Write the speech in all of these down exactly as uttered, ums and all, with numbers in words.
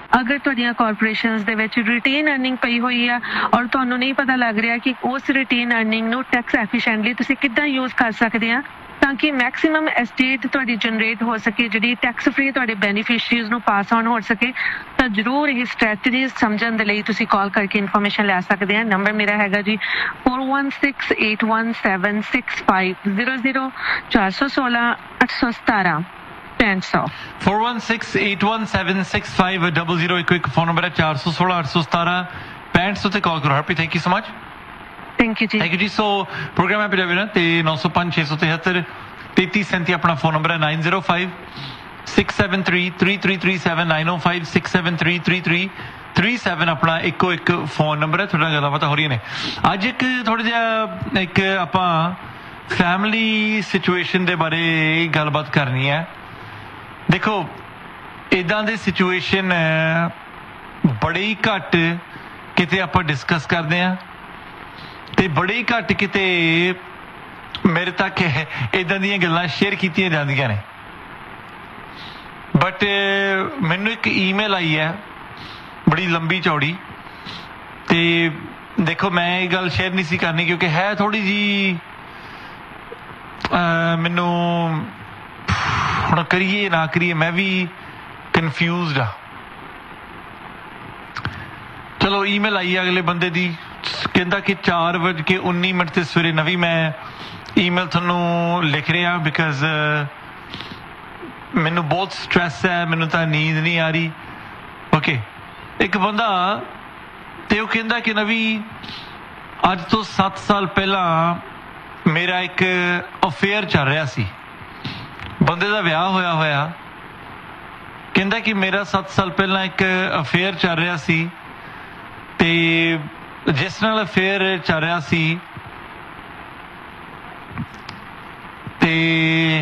ਅਗਰ ਤੁਹਾਡੀਆਂ ਕਾਰਪੋਰੇਸ਼ਨਸ ਦੇ ਵਿੱਚ ਰਿਟੇਨ ਅਰਨਿੰਗ ਪਈ ਹੋਈ ਆ ਔਰ ਤੁਹਾਨੂੰ ਨਹੀਂ ਪਤਾ ਲੱਗ ਰਿਹਾ ਕਿ ਉਸ ਰਿਟੇਨ ਅਰਨਿੰਗ ਨੂੰ ਟੈਕਸ ਐਫੀਸ਼ੀਐਂਟਲੀ ਤੁਸੀਂ ਕਿੱਦਾਂ ਯੂਜ਼ ਕਰ ਸਕਦੇ ਆ ਤਾਂ ਕਿ ਮੈਕਸਿਮਮ ਐਸਟੇਟ ਤੁਹਾਡੀ ਜਨਰੇਟ ਹੋ ਸਕੇ, ਜਿਹੜੀ ਟੈਕਸ ਫ੍ਰੀ ਤੁਹਾਡੇ ਬੈਨੀਫੀਸ਼ੀਅਰੀਜ਼ ਨੂੰ ਪਾਸ ਆਨ ਹੋ ਸਕੇ, ਤਾਂ ਜ਼ਰੂਰ ਇਹ ਸਟ੍ਰੈਟਜੀਜ਼ ਸਮਝਣ ਦੇ ਲਈ ਤੁਸੀਂ ਕਾਲ ਕਰਕੇ ਇਨਫੋਰਮੇਸ਼ਨ ਲੈ ਸਕਦੇ ਆ। ਨੰਬਰ ਮੇਰਾ ਹੈਗਾ ਜੀ four one six eight one seven six five zero zero ਚਾਰ ਸੌ ਸੋਲਾਂ ਅੱਠ ਸੌ ਸਤਾਰਾਂ ਪੈਂਹਠ ਸੌ। four one six eight one seven six five zero zero ਇੱਕ ਇੱਕ ਫੋਨ ਨੰਬਰ ਹੈ ਚਾਰ ਸੌ ਸੋਲਾਂ ਅੱਠ ਸੌ ਸਤਾਰਾਂ ਪੈਂਹਠ ਸੌ ਤੇ ਕਾਲ ਕਰੋ। Happy, thank you so much. Thank you ਜੀ। ਥੈਂਕ ਯੂ ਜੀ। ਸੋ ਪ੍ਰੋਗਰਾਮ ਹੈਪੀ ਰਵੀ ਨਾ ਤੇ ਨੌ ਸੌ ਪੰਜ ਛੇ ਸੌ ਤਿਹੱਤਰ ਤੇਤੀ ਸੈਂਤੀ ਆਪਣਾ ਫੋਨ ਨੰਬਰ ਹੈ nine zero five six seven three three three three seven nine zero five six seven three three three three seven ਆਪਣਾ ਇੱਕੋ ਇੱਕ ਫੋਨ ਨੰਬਰ ਹੈ। ਤੁਹਾਡਾ ਗੱਲਾਂ ਬਾਤਾਂ ਹੋ ਰਹੀਆਂ ਨੇ। ਅੱਜ ਇੱਕ ਥੋੜ੍ਹਾ ਜਿਹਾ ਇੱਕ ਆਪਾਂ ਫੈਮਿਲੀ ਸਿਚੁਏਸ਼ਨ ਦੇ ਬਾਰੇ ਗੱਲਬਾਤ ਕਰਨੀ ਹੈ। ਦੇਖੋ, ਇੱਦਾਂ ਦੇ ਸਿਚੁਏਸ਼ਨ ਬੜੇ ਹੀ ਘੱਟ ਕਿਤੇ ਆਪਾਂ ਡਿਸਕਸ ਕਰਦੇ ਹਾਂ ਤੇ ਬੜੇ ਹੀ ਘੱਟ ਕਿਤੇ ਮੇਰੇ ਤੱਕ ਇੱਦਾਂ ਦੀਆਂ ਗੱਲਾਂ ਸ਼ੇਅਰ ਕੀਤੀਆਂ ਜਾਂਦੀਆਂ ਨੇ। ਬਟ ਮੈਨੂੰ ਇੱਕ ਈਮੇਲ ਆਈ ਹੈ ਬੜੀ ਲੰਬੀ ਚੌੜੀ ਤੇ ਦੇਖੋ ਮੈਂ ਇਹ ਗੱਲ ਸ਼ੇਅਰ ਨਹੀਂ ਸੀ ਕਰਨੀ ਕਿਉਂਕਿ ਹੈ ਥੋੜ੍ਹੀ ਜਿਹੀ ਮੈਨੂੰ ਹੁਣ ਕਰੀਏ ਨਾ ਕਰੀਏ ਮੈਂ ਵੀ ਕਨਫਿਊਜ਼ਡ ਆ। ਚਲੋ ਈਮੇਲ ਆਈ ਹੈ ਅਗਲੇ ਬੰਦੇ ਦੀ, ਕਹਿੰਦਾ ਕਿ ਚਾਰ ਵੱਜ ਕੇ ਉੱਨੀ ਮਿੰਟ ਤੇ ਸਵੇਰੇ ਨਵੀਂ ਮੈਂ ਈਮੇਲ ਤੁਹਾਨੂੰ ਲਿਖ ਰਿਹਾ ਬਿਕਾਜ਼ ਮੈਨੂੰ ਬਹੁਤ ਸਟ੍ਰੈਸ ਹੈ, ਮੈਨੂੰ ਤਾਂ ਨੀਂਦ ਨਹੀਂ ਆ ਰਹੀ। ਓਕੇ, ਇੱਕ ਬੰਦਾ ਤੇ ਉਹ ਕਹਿੰਦਾ ਕਿ ਨਵੀਂ ਅੱਜ ਤੋਂ ਸੱਤ ਸਾਲ ਪਹਿਲਾਂ ਮੇਰਾ ਇੱਕ ਅਫੇਅਰ ਚੱਲ ਰਿਹਾ ਸੀ। ਬੰਦੇ ਦਾ ਵਿਆਹ ਹੋਇਆ ਹੋਇਆ, ਕਹਿੰਦਾ ਕਿ ਮੇਰਾ ਸੱਤ ਸਾਲ ਪਹਿਲਾਂ ਇੱਕ ਅਫੇਅਰ ਚੱਲ ਰਿਹਾ ਸੀ ਤੇ ਜਿਸ ਨਾਲ ਅਫੇਅਰ ਚੱਲ ਰਿਹਾ ਸੀ ਤੇ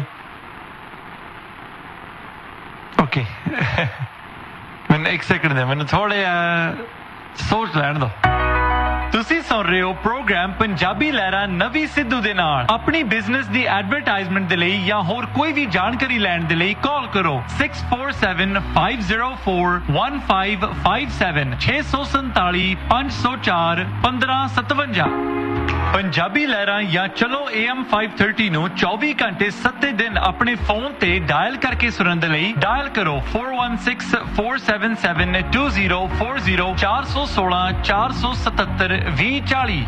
ਓਕੇ ਮੈਨੂੰ ਇੱਕ ਸੈਕਿੰਡ ਦੇ ਮੈਨੂੰ ਥੋੜਾ ਜਿਹਾ ਸੋਚ ਲੈਣ ਦਿਓ। ਤੁਸੀਂ ਸੁਣ ਰਹੇ ਹੋ ਪ੍ਰੋਗਰਾਮ ਪੰਜਾਬੀ ਲਹਿਰਾਂ ਨਵੀਂ ਸਿੱਧੂ ਦੇ ਨਾਲ। ਆਪਣੀ ਬਿਜ਼ਨਸ ਦੀ ਐਡਵਰਟਾਈਜ਼ਮੈਂਟ ਦੇ ਲਈ ਜਾਂ ਹੋਰ ਕੋਈ ਵੀ ਜਾਣਕਾਰੀ ਲੈਣ ਦੇ ਲਈ ਕਾਲ ਕਰੋ six four seven five zero four one five five seven ਛੇ ਸੌ ਸੰਤਾਲੀ ਪੰਜ ਸੌ ਚਾਰ ਪੰਦਰਾਂ ਸਤਵੰਜਾ। ਪੰਜਾਬੀ ਲਹਿਰਾਂ ਜਾਂ ਚਲੋ A M five thirty ਨੂੰ ਚੌਵੀ ਘੰਟੇ ਸੱਤੇ ਦਿਨ ਆਪਣੇ ਫੋਨ ਤੇ ਡਾਇਲ ਕਰਕੇ ਸੁਣਨ ਦੇ ਲਈ ਡਾਇਲ ਕਰੋ four one six four seven seven two zero four zero ਚਾਰ ਸੌ ਸੋਲਾਂ ਚਾਰ ਸੌ ਸਤੱਤਰ ਵੀਹ ਚਾਲੀ।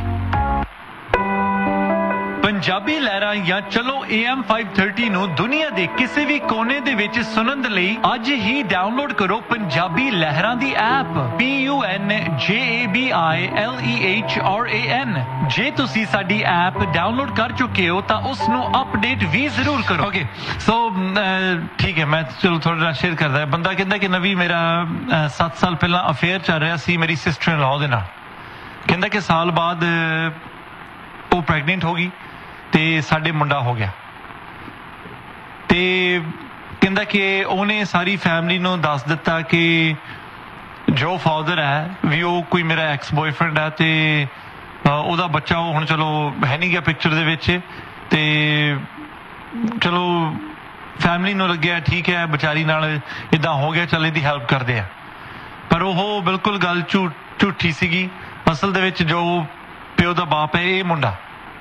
ਪੰਜਾਬੀ ਲਹਿਰਾਂ ਜਾਂ ਚਲੋ A M five thirty ਨੂੰ ਦੁਨੀਆ ਦੇ ਕਿਸੇ ਵੀ ਕੋਨੇ ਦੇ ਵਿੱਚ ਸੁਣਨ ਦੇ ਲਈ ਅੱਜ ਹੀ ਡਾਊਨਲੋਡ ਕਰੋ ਪੰਜਾਬੀ ਲਹਿਰਾਂ ਦੀ app P U N J A B I L E H R A N। ਜੇ ਤੁਸੀਂ ਸਾਡੀ ਐਪ ਡਾਊਨਲੋਡ ਕਰ ਚੁੱਕੇ ਹੋ ਤਾਂ ਉਸ ਨੂੰ ਅਪਡੇਟ ਵੀ ਜ਼ਰੂਰ ਕਰੋ। ਓਕੇ, ਸੋ ਠੀਕ ਹੈ, ਮੈਂ ਚਲੋ ਥੋੜਾ ਜਿਹਾ ਸ਼ੇਅਰ ਕਰਦਾ। ਬੰਦਾ ਕਹਿੰਦਾ ਕਿ ਨਵੀਂ ਮੇਰਾ ਸੱਤ ਸਾਲ ਪਹਿਲਾਂ ਅਫੇਅਰ ਚੱਲ ਰਿਹਾ ਸੀ ਮੇਰੀ ਸਿਸਟਰ ਇਨ ਲਾਅ ਦੇ ਨਾਲ। ਕਹਿੰਦਾ ਕਿ ਸਾਲ ਬਾਅਦ ਉਹ ਪ੍ਰੈਗਨੈਂਟ ਹੋ ਗਈ ਤੇ ਸਾਡੇ ਮੁੰਡਾ ਹੋ ਗਿਆ ਤੇ ਕਹਿੰਦਾ ਕਿ ਉਹਨੇ ਸਾਰੀ ਫੈਮਿਲੀ ਨੂੰ ਦੱਸ ਦਿੱਤਾ ਕਿ ਜੋ ਫਾਦਰ ਹੈ ਵੀ ਉਹ ਕੋਈ ਮੇਰਾ ਐਕਸ ਬॉयਫ੍ਰੈਂਡ ਹੈ ਤੇ ਉਹਦਾ ਬੱਚਾ ਉਹ ਹੁਣ ਚਲੋ ਹੈ ਨਹੀਂ ਗਿਆ ਪਿਕਚਰ ਦੇ ਵਿੱਚ ਤੇ ਚਲੋ ਫੈਮਿਲੀ ਨੂੰ ਲੱਗਿਆ ਠੀਕ ਹੈ ਵਿਚਾਰੀ ਨਾਲ ਇੱਦਾਂ ਹੋ ਗਿਆ, ਚੱਲ ਇਹਦੀ ਹੈਲਪ ਕਰਦੇ ਆ। ਪਰ ਉਹ ਬਿਲਕੁਲ ਗੱਲ ਝੂਠ ਝੂਠੀ ਸੀਗੀ। ਅਸਲ ਦੇ ਵਿੱਚ ਜੋ ਪਿਓ ਦਾ ਬਾਪ ਹੈ ਇਹ ਮੁੰਡਾ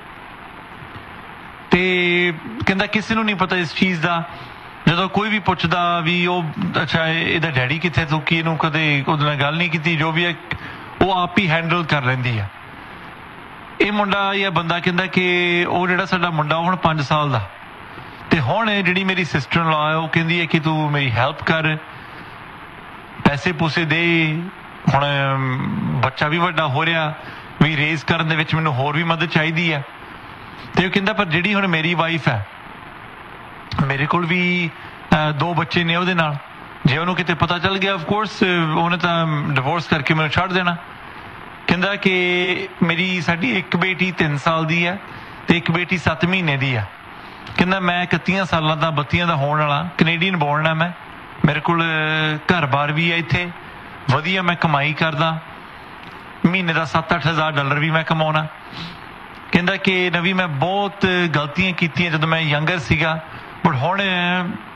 ਤੇ ਕਹਿੰਦਾ ਕਿਸੇ ਨੂੰ ਨਹੀਂ ਪਤਾ ਇਸ ਚੀਜ਼ ਦਾ। ਜਦੋਂ ਕੋਈ ਵੀ ਪੁੱਛਦਾ ਵੀ ਉਹ ਅੱਛਾ ਇਹਦਾ ਡੈਡੀ ਕਿੱਥੇ, ਤੂੰ ਕੀ ਇਹਨੂੰ ਕਦੇ ਉਹਦੇ ਨਾਲ ਗੱਲ ਨਹੀਂ ਕੀਤੀ, ਜੋ ਵੀ ਹੈ ਉਹ ਆਪ ਹੀ ਹੈਂਡਲ ਕਰ ਲੈਂਦੀ ਆ। ਇਹ ਮੁੰਡਾ ਜਾਂ ਬੰਦਾ ਕਹਿੰਦਾ ਕਿ ਉਹ ਜਿਹੜਾ ਸਾਡਾ ਮੁੰਡਾ ਹੁਣ ਪੰਜ ਸਾਲ ਦਾ ਤੇ ਹੁਣ ਜਿਹੜੀ ਮੇਰੀ ਸਿਸਟਰ ਇਨ ਲਾਅ ਹੈ ਉਹ ਕਹਿੰਦੀ ਹੈ ਕਿ ਤੂੰ ਮੇਰੀ ਹੈਲਪ ਕਰ, ਪੈਸੇ ਪੂਸੇ ਦੇ, ਹੁਣ ਬੱਚਾ ਵੀ ਵੱਡਾ ਹੋ ਰਿਹਾ ਵੀ ਰੇਜ਼ ਕਰਨ ਦੇ ਵਿੱਚ ਮੈਨੂੰ ਹੋਰ ਵੀ ਮਦਦ ਚਾਹੀਦੀ ਹੈ। ਤੇ ਉਹ ਕਹਿੰਦਾ ਪਰ ਜਿਹੜੀ ਹੁਣ ਮੇਰੀ ਵਾਈਫ ਹੈ ਮੇਰੇ ਕੋਲ ਵੀ ਦੋ ਬੱਚੇ ਨੇ ਉਹਦੇ ਨਾਲ, ਜੇ ਉਹਨੂੰ ਕਿਤੇ ਪਤਾ ਚੱਲ ਗਿਆ ਅਫਕੋਰਸ ਉਹਨੇ ਤਾਂ ਡਿਵੋਰਸ ਕਰਕੇ ਮੈਨੂੰ ਛੱਡ ਦੇਣਾ। ਕਹਿੰਦਾ ਕਿ ਮੇਰੀ ਸਾਡੀ ਇੱਕ ਬੇਟੀ ਤਿੰਨ ਸਾਲ ਦੀ ਹੈ ਤੇ ਇੱਕ ਬੇਟੀ ਸੱਤ ਮਹੀਨੇ ਦੀ ਆ। ਕਹਿੰਦਾ ਮੈਂ ਇਕੱਤੀਆਂ ਸਾਲਾਂ ਦਾ ਬੱਤੀਆਂ ਦਾ ਹੋਣ ਵਾਲਾ, ਕੈਨੇਡੀਅਨ ਬੋਰਨ ਆ ਮੈਂ, ਮੇਰੇ ਕੋਲ ਘਰ ਬਾਰ ਵੀ ਹੈ ਇੱਥੇ, ਵਧੀਆ ਮੈਂ ਕਮਾਈ ਕਰਦਾ, ਮਹੀਨੇ ਦਾ ਸੱਤ ਅੱਠ ਹਜ਼ਾਰ ਡਾਲਰ ਵੀ ਮੈਂ ਕਮਾਉਣਾ। ਕਹਿੰਦਾ ਕਿ ਨਵੀਂ ਮੈਂ ਬਹੁਤ ਗਲਤੀਆਂ ਕੀਤੀਆਂ ਜਦੋਂ ਮੈਂ ਯੰਗਰ ਸੀਗਾ, ਬਟ ਹੁਣ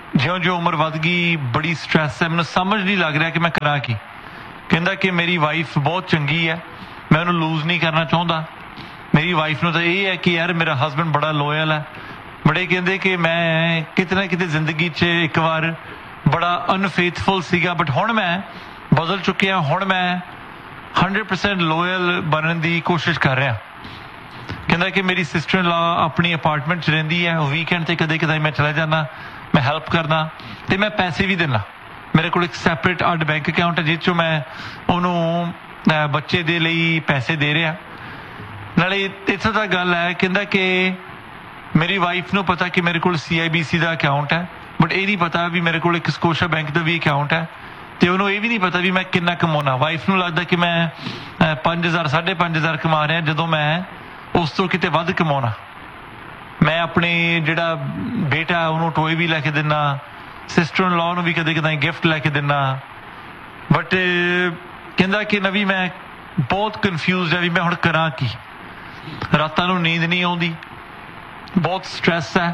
ਜਿਉਂ ਜਿਉਂ ਉਮਰ ਵੱਧ ਗਈ ਬੜੀ ਸਟ੍ਰੈਸ ਹੈ, ਮੈਨੂੰ ਸਮਝ ਨਹੀਂ ਲੱਗ ਰਿਹਾ ਕਿ ਮੈਂ ਕਰਾਂ ਕੀ। ਕਹਿੰਦਾ ਕਿ ਮੇਰੀ ਵਾਈਫ ਬਹੁਤ ਚੰਗੀ ਹੈ, ਮੈਂ ਉਹਨੂੰ ਲੂਜ਼ ਨਹੀਂ ਕਰਨਾ ਚਾਹੁੰਦਾ। ਮੇਰੀ ਵਾਈਫ ਨੂੰ ਤਾਂ ਇਹ ਹੈ ਕਿ ਯਾਰ ਮੇਰਾ ਹਸਬੈਂਡ ਬੜਾ ਲੋਇਲ ਹੈ। ਬੜੇ ਕਹਿੰਦੇ ਕਿ ਮੈਂ ਕਿਤੇ ਨਾ ਕਿਤੇ ਜ਼ਿੰਦਗੀ 'ਚ ਇੱਕ ਵਾਰ ਬੜਾ ਅਨਫੇਥਫੁਲ ਸੀਗਾ, ਬਟ ਹੁਣ ਮੈਂ ਬਦਲ ਚੁੱਕਿਆ, ਹੁਣ ਮੈਂ ਹੰਡਰਡ ਪਰਸੈਂਟ ਲੋਇਲ ਬਣਨ ਦੀ ਕੋਸ਼ਿਸ਼ ਕਰ ਰਿਹਾ। ਕਹਿੰਦਾ ਕਿ ਮੇਰੀ ਸਿਸਟਰ ਇਨ ਲਾ ਆਪਣੀ ਅਪਾਰਟਮੈਂਟ 'ਚ ਰਹਿੰਦੀ ਹੈ, ਉਹ ਵੀਕਐਂਡ 'ਤੇ ਕਦੇ ਕਦੇ ਮੈਂ ਚਲਾ ਜਾਂਦਾ, ਮੈਂ ਹੈਲਪ ਕਰਦਾ ਅਤੇ ਮੈਂ ਪੈਸੇ ਵੀ ਦਿੰਦਾ। ਮੇਰੇ ਕੋਲ ਇੱਕ ਸੈਪਰੇਟ ਅੱਡ ਬੈਂਕ ਅਕਾਊਂਟ ਹੈ ਜਿਸ 'ਚੋਂ ਮੈਂ ਉਹਨੂੰ ਬੱਚੇ ਦੇ ਲਈ ਪੈਸੇ ਦੇ ਰਿਹਾ। ਨਾਲੇ ਇੱਥੋਂ ਤੱਕ ਗੱਲ ਹੈ, ਕਹਿੰਦਾ ਕਿ ਮੇਰੀ ਵਾਈਫ ਨੂੰ ਪਤਾ ਕਿ ਮੇਰੇ ਕੋਲ ਸੀ I B C the account ਹੈ, ਬਟ ਇਹ ਨਹੀਂ ਪਤਾ ਵੀ ਮੇਰੇ ਕੋਲ ਇੱਕ ਸਕੋਸ਼ਾ ਬੈਂਕ ਦਾ ਵੀ ਅਕਾਊਂਟ ਹੈ, ਅਤੇ ਉਹਨੂੰ ਇਹ ਵੀ ਨਹੀਂ ਪਤਾ ਵੀ ਮੈਂ ਕਿੰਨਾ ਕਮਾਉਣਾ। ਵਾਈਫ ਨੂੰ ਲੱਗਦਾ ਕਿ ਮੈਂ ਪੰਜ ਹਜ਼ਾਰ ਸਾਢੇ ਪੰਜ ਹਜ਼ਾਰ ਕਮਾ ਰਿਹਾ, ਜਦੋਂ ਮੈਂ ਉਸ ਤੋਂ ਕਿਤੇ ਵੱਧ ਕਮਾਉਣਾ। ਮੈਂ ਆਪਣੇ ਜਿਹੜਾ ਬੇਟਾ ਉਹਨੂੰ ਟੋਏ ਵੀ ਲੈ ਕੇ ਦਿੰਦਾ, ਸਿਸਟਰ ਇਨ ਲਾਅ ਨੂੰ ਵੀ ਕਦੇ ਕਦੇ ਗਿਫਟ ਲੈ ਕੇ ਦਿੰਦਾ। ਬਟ ਕਹਿੰਦਾ ਕਿ ਨਵੀਂ ਮੈਂ ਬਹੁਤ ਕਨਫਿਊਜ਼ਡ ਹੈ ਵੀ ਮੈਂ ਹੁਣ ਕਰਾਂ ਕੀ। ਰਾਤਾਂ ਨੂੰ ਨੀਂਦ ਨਹੀਂ ਆਉਂਦੀ, ਬਹੁਤ ਸਟ੍ਰੈਸ ਹੈ।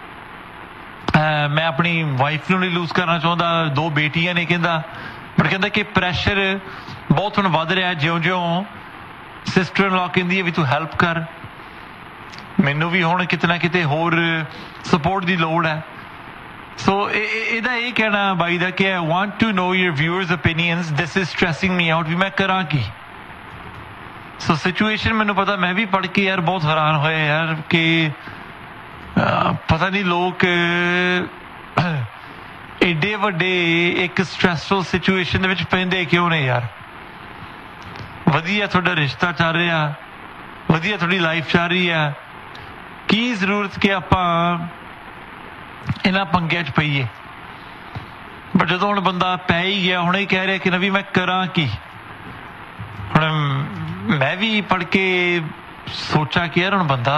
ਮੈਂ ਆਪਣੀ ਵਾਈਫ ਨੂੰ ਨਹੀਂ ਲੂਜ਼ ਕਰਨਾ ਚਾਹੁੰਦਾ, ਦੋ ਬੇਟੀਆਂ ਨੇ ਕਹਿੰਦਾ, ਬਟ ਕਹਿੰਦਾ ਕਿ ਪ੍ਰੈਸ਼ਰ ਬਹੁਤ ਹੁਣ ਵੱਧ ਰਿਹਾ। ਜਿਉਂ ਜਿਉਂ ਸਿਸਟਰ ਇਨ ਲਾਅ ਕਹਿੰਦੀ ਹੈ ਵੀ ਤੂੰ ਹੈਲਪ ਕਰ, ਮੈਨੂੰ ਵੀ ਹੁਣ ਕਿਤੇ ਨਾ ਕਿਤੇ ਹੋਰ ਸਪੋਰਟ ਦੀ ਲੋੜ ਹੈ। ਸੋ ਇਹਦਾ ਇਹ ਕਹਿਣਾ ਬਾਈ ਦਾ ਕਿ I want to know your viewers opinions, this is ਸਟ੍ਰੈਸਿੰਗ me out, ਵੀ ਮੈਂ ਕਰਾਂ ਕੀ। ਸੋ ਸਿਚੁਏਸ਼ਨ ਮੈਨੂੰ ਪਤਾ, ਮੈਂ ਵੀ ਪੜ੍ਹ ਕੇ ਯਾਰ ਬਹੁਤ ਹੈਰਾਨ ਹੋਇਆ ਯਾਰ ਕਿ ਪਤਾ ਨਹੀਂ ਲੋਕ ਏਡੇ ਵੱਡੇ ਇੱਕ ਸਟ੍ਰੈਸਫੁਲ ਸਿਚੁਏਸ਼ਨ ਦੇ ਵਿੱਚ ਪੈਂਦੇ ਕਿਉਂ ਨੇ ਯਾਰ। ਵਧੀਆ ਤੁਹਾਡਾ ਰਿਸ਼ਤਾ ਚੱਲ ਰਿਹਾ, ਵਧੀਆ ਤੁਹਾਡੀ ਲਾਈਫ ਚੱਲ ਰਹੀ ਆ, ਕੀ ਜ਼ਰੂਰਤ ਕਿ ਆਪਾਂ ਇਹਨਾਂ ਪੰਗਿਆਂ 'ਚ ਪਈਏ। ਬਟ ਜਦੋਂ ਹੁਣ ਬੰਦਾ ਪੈ ਹੀ ਗਿਆ, ਹੁਣ ਇਹ ਕਹਿ ਰਿਹਾ ਕਿ ਨਵੀਂ ਮੈਂ ਕਰਾਂ ਕੀ। ਹੁਣ ਮੈਂ ਵੀ ਪੜ੍ਹ ਕੇ ਸੋਚਾ ਕਿ ਯਾਰ ਹੁਣ ਬੰਦਾ,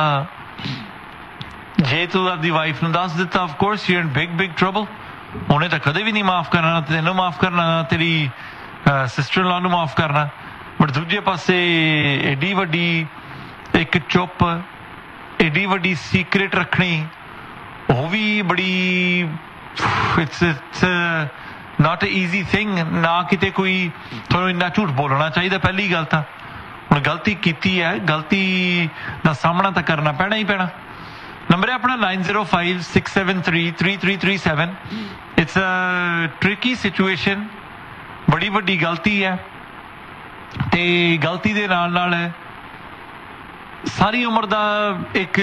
ਜੇ ਤੂੰ ਆਪਦੀ ਵਾਈਫ ਨੂੰ ਦੱਸ ਦਿੱਤਾ, of course you are in big big trouble. ਉਹਨੇ ਤਾਂ ਕਦੇ ਵੀ ਨਹੀਂ ਮਾਫ਼ ਕਰਨਾ, ਤੈਨੂੰ ਮਾਫ਼ ਕਰਨਾ, ਤੇਰੀ ਸਿਸਟਰ ਇਨ ਲਾਅ ਨੂੰ ਮਾਫ਼ ਕਰਨਾ। ਬਟ ਦੂਜੇ ਪਾਸੇ ਐਡੀ ਵੱਡੀ ਇੱਕ ਚੁੱਪ, ਐਡੀ ਵੱਡੀ ਸੀਕਰੇਟ ਰੱਖਣੀ, ਉਹ ਵੀ ਬੜੀ it's it's not a easy thing. ਨਾ ਕਿਤੇ ਕੋਈ ਤੁਹਾਨੂੰ ਇੰਨਾ ਝੂਠ ਬੋਲਣਾ ਚਾਹੀਦਾ ਪਹਿਲੀ ਗੱਲ ਤਾਂ। ਹੁਣ ਗਲਤੀ ਕੀਤੀ ਹੈ, ਗਲਤੀ ਦਾ ਸਾਹਮਣਾ ਤਾਂ ਕਰਨਾ ਪੈਣਾ ਹੀ ਪੈਣਾ। ਨੰਬਰ ਹੈ ਆਪਣਾ nine zero five six seven three three three three seven. It's a tricky situation, ਬੜੀ ਵੱਡੀ ਗਲਤੀ ਹੈ, ਅਤੇ ਗਲਤੀ ਦੇ ਨਾਲ ਨਾਲ ਸਾਰੀ ਉਮਰ ਦਾ ਇੱਕ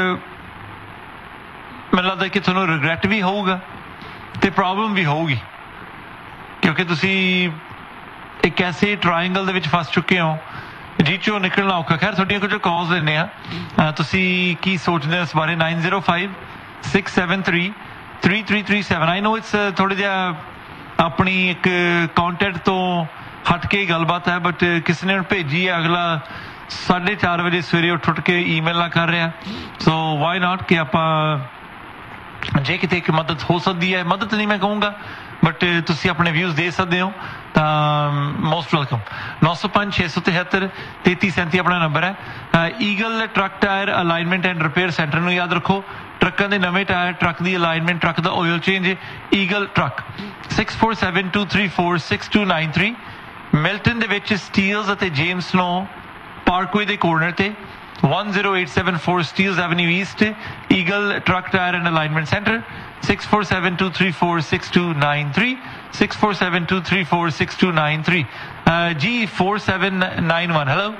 ਮੈਨੂੰ ਲੱਗਦਾ ਕਿ ਤੁਹਾਨੂੰ ਰਿਗਰੈਟ ਵੀ ਹੋਊਗਾ ਅਤੇ ਪ੍ਰੋਬਲਮ ਵੀ ਹੋਊਗੀ, ਕਿਉਂਕਿ ਤੁਸੀਂ ਇੱਕ ਐਸੇ ਟਰਾਇੰਗਲ ਦੇ ਵਿੱਚ ਫਸ ਚੁੱਕੇ ਹੋ ਜਿਸ 'ਚੋਂ ਨਿਕਲਣਾ ਔਖਾ। ਖੈਰ ਤੁਹਾਡੀਆਂ ਕੁਝ ਕਾਲਸ ਲੈਂਦੇ ਹਾਂ, ਤੁਸੀਂ ਕੀ ਸੋਚਦੇ ਹੋ ਇਸ ਬਾਰੇ। Nine zero five six seven three three three three seven. I no it's ਥੋੜ੍ਹਾ ਜਿਹਾ ਆਪਣੀ ਇੱਕ ਕੰਟੈਂਟ ਤੋਂ ਹਟ ਕੇ ਗੱਲਬਾਤ ਹੈ, ਬਟ ਕਿਸੇ ਨੇ ਹੁਣ ਭੇਜੀ ਹੈ, ਅਗਲਾ ਸਾਢੇ ਚਾਰ ਵਜੇ ਸਵੇਰੇ ਉੱਠ ਉੱਠ ਕੇ ਈਮੇਲਾਂ ਕਰ ਰਿਹਾ। ਸੋ ਵਾਈ ਨਾਟ ਕਿ ਆਪਾਂ ਜੇ ਕਿਤੇ ਇੱਕ ਮਦਦ ਹੋ ਸਕਦੀ ਹੈ, ਮਦਦ ਨਹੀਂ ਮੈਂ ਕਹੂੰਗਾ, ਬਟ ਤੁਸੀਂ ਆਪਣੇ ਵਿਊਜ਼ ਦੇ ਸਕਦੇ ਹੋ ਤਾਂ ਮੋਸਟ ਵੈਲਕਮ। ਨੌ ਸੌ ਪੰਜ ਛੇ ਸੌ ਤਿਹੱਤਰ ਤੇਤੀ ਸੈਂਤੀ ਆਪਣਾ ਨੰਬਰ ਹੈ। Eagle truck tyre alignment and repair centre ਨੂੰ ਯਾਦ ਰੱਖੋ। ਟਰੱਕਾਂ ਦੇ ਨਵੇਂ tyre, truck the alignment, truck the oil change, eagle truck. Six four seven two three four six to nine three. Milton ਦੇ ਵਿੱਚ ਸਟੀਲਸ ਅਤੇ ਜੇਮਸ ਨੂੰ ਪਾਰਕਵੇ ਦੇ ਕੋਰਨਰ ਤੇ one zero eight seven four Steeles Avenue East, Eagle Truck Tire and Alignment Center, six four seven two three four six two nine three, six four seven two three four six two nine three. uh, G four seven nine one, hello.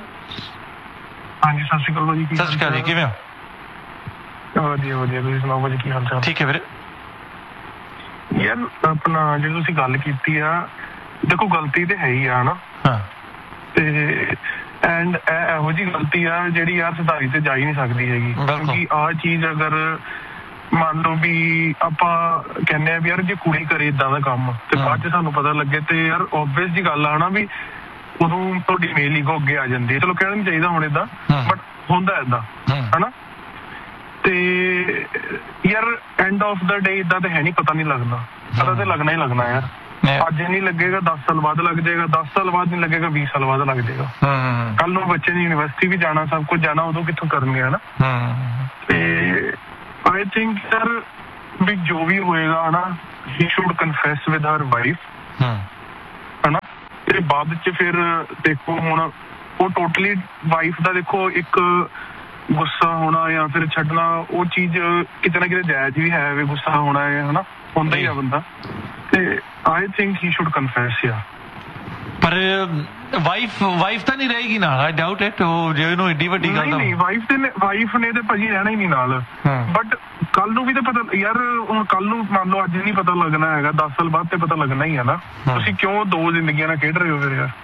ਹਾਂਜੀ ਸਤਿ ਸ਼੍ਰੀ ਅਕਾਲ ਭਾਜੀ। ਸਤਿ ਸ਼੍ਰੀ ਅਕਾਲ ਜੀ, ਕਿਵੇਂ ਹੋ? ਵਧੀਆ ਵਧੀਆ, ਤੁਸੀਂ ਸੁਣਾਓ ਭਾਜੀ ਕੀ ਹਾਲ ਚਾਲ? ਠੀਕ ਹੈ ਵੀਰੇ। ਯਾਰ ਆਪਣਾ ਜੇ ਤੁਸੀਂ ਗੱਲ ਕੀਤੀ ਆ, ਦੇਖੋ ਗਲਤੀ ਤੇ ਹੈ ਹੀ ਆ ਨਾ, ਹਾਂ, ਤੇ ਐਂਡ ਇਹ ਇਹੋ ਜਿਹੀ ਗਲਤੀ ਆ ਜਿਹੜੀ ਯਾਰ ਸੁਧਾਰੀ ਤੇ ਜਾ ਹੀ ਨਹੀਂ ਸਕਦੀ ਹੈਗੀ। ਕਿਉਂਕਿ ਆਹ ਚੀਜ਼ ਅਗਰ ਮੰਨ ਲਓ ਵੀ ਆਪਾਂ ਕਹਿੰਦੇ ਆ ਵੀ ਯਾਰ ਜੇ ਕੁੜੀ ਕਰੇ ਏਦਾਂ ਦਾ ਕੰਮ ਤੇ ਬਾਅਦ ਚ ਸਾਨੂੰ ਪਤਾ ਲੱਗੇ, ਤੇ ਯਾਰ ਓਬਵੀਅਸ ਜੀ ਗੱਲ ਆ ਨਾ ਵੀ ਉਦੋਂ ਤੁਹਾਡੀ ਮੇਲ ਈਗੋ ਅੱਗੇ ਆ ਜਾਂਦੀ ਹੈ। ਚਲੋ ਕਹਿਣਾ ਨੀ ਚਾਹੀਦਾ ਹੁਣ ਏਦਾਂ, ਬਟ ਹੁੰਦਾ ਏਦਾਂ ਹਨਾ। ਤੇ ਯਾਰ ਐਂਡ ਆਫ ਦਾ ਡੇ ਏਦਾਂ ਤੇ ਹੈ ਨੀ, ਪਤਾ ਨੀ ਲੱਗਦਾ, ਪਤਾ ਤੇ ਲੱਗਣਾ ਹੀ ਲੱਗਣਾ ਯਾਰ। ਅੱਜ ਨਹੀਂ ਲੱਗੇਗਾ, ਦਸ ਸਾਲ ਬਾਅਦ ਲੱਗ ਜਾਏਗਾ, ਦਸ ਸਾਲ ਬਾਅਦ ਨਹੀਂ ਲੱਗੇਗਾ, ਵੀਹ ਸਾਲ ਬਾਅਦ ਲੱਗ ਜਾਏਗਾ। ਕੱਲ ਨੂੰ ਬੱਚੇ ਨੇ ਯੂਨੀਵਰਸਿਟੀ ਵੀ ਜਾਣਾ, ਸਭ ਕੁਝ ਜਾਣਾ, ਉਦੋਂ ਕਿੱਥੋਂ ਕਰਨਗੇ ਹਨਾ। ਤੇ ਆਈ ਥਿੰਕ ਸਰ ਵੀ ਜੋ ਵੀ ਹੋਏਗਾ ਹਨਾ ਹੀ should confess with her wife ਹਨਾ, ਤੇ ਬਾਅਦ ਚ ਫਿਰ ਦੇਖੋ ਹੁਣ ਉਹ ਟੋਟਲੀ ਵਾਈਫ ਦਾ ਦੇਖੋ ਇੱਕ ਗੁੱਸਾ ਹੋਣਾ ਜਾਂ ਫਿਰ ਛੱਡਣਾ ਉਹ ਚੀਜ਼ ਕਿਤੇ ਨਾ ਕਿਤੇ ਜਾਇਜ਼ ਵੀ ਹੈ, ਵੀ ਗੁੱਸਾ ਹੋਣਾ ਹੈ ਹਨਾ, ਹੁੰਦਾ ਹੀ ਆ ਬੰਦਾ, ਤੇ I think he should confess ਆ। ਪਰ ਵਾਈਫ ਵਾਈਫ ਤਾਂ ਨਹੀਂ ਰਹੇਗੀ ਨਾਲ, ਆਈ ਡਾਊਟ ਇਟ, ਉਹ ਜੇ ਉਹਨੂੰ ਏਡੀ ਵੱਡੀ ਗੱਲ ਨਹੀਂ ਵਾਈਫ ਤੇ ਵਾਈਫ ਨੇ ਤੇ ਭਾਜੀ ਰਹਿਣਾ ਹੀ ਨਹੀਂ ਨਾਲ, ਬਟ ਕੱਲ ਨੂੰ ਵੀ ਤਾਂ ਪਤਾ ਯਾਰ, ਹੁਣ ਕੱਲ ਨੂੰ ਮੰਨ ਲਓ ਅੱਜ ਨਹੀਂ ਪਤਾ ਲੱਗਣਾ ਹੈਗਾ, ਦਸ ਸਾਲ ਬਾਅਦ ਤੇ ਪਤਾ ਲੱਗਣਾ ਹੀ ਹੈ ਨਾ, ਤੁਸੀਂ ਕਿਉਂ ਦੋ ਜ਼ਿੰਦਗੀਆਂ ਨਾਲ ਖੇਡ ਰਹੇ ਹੋ ਫਿਰ ਯਾਰ।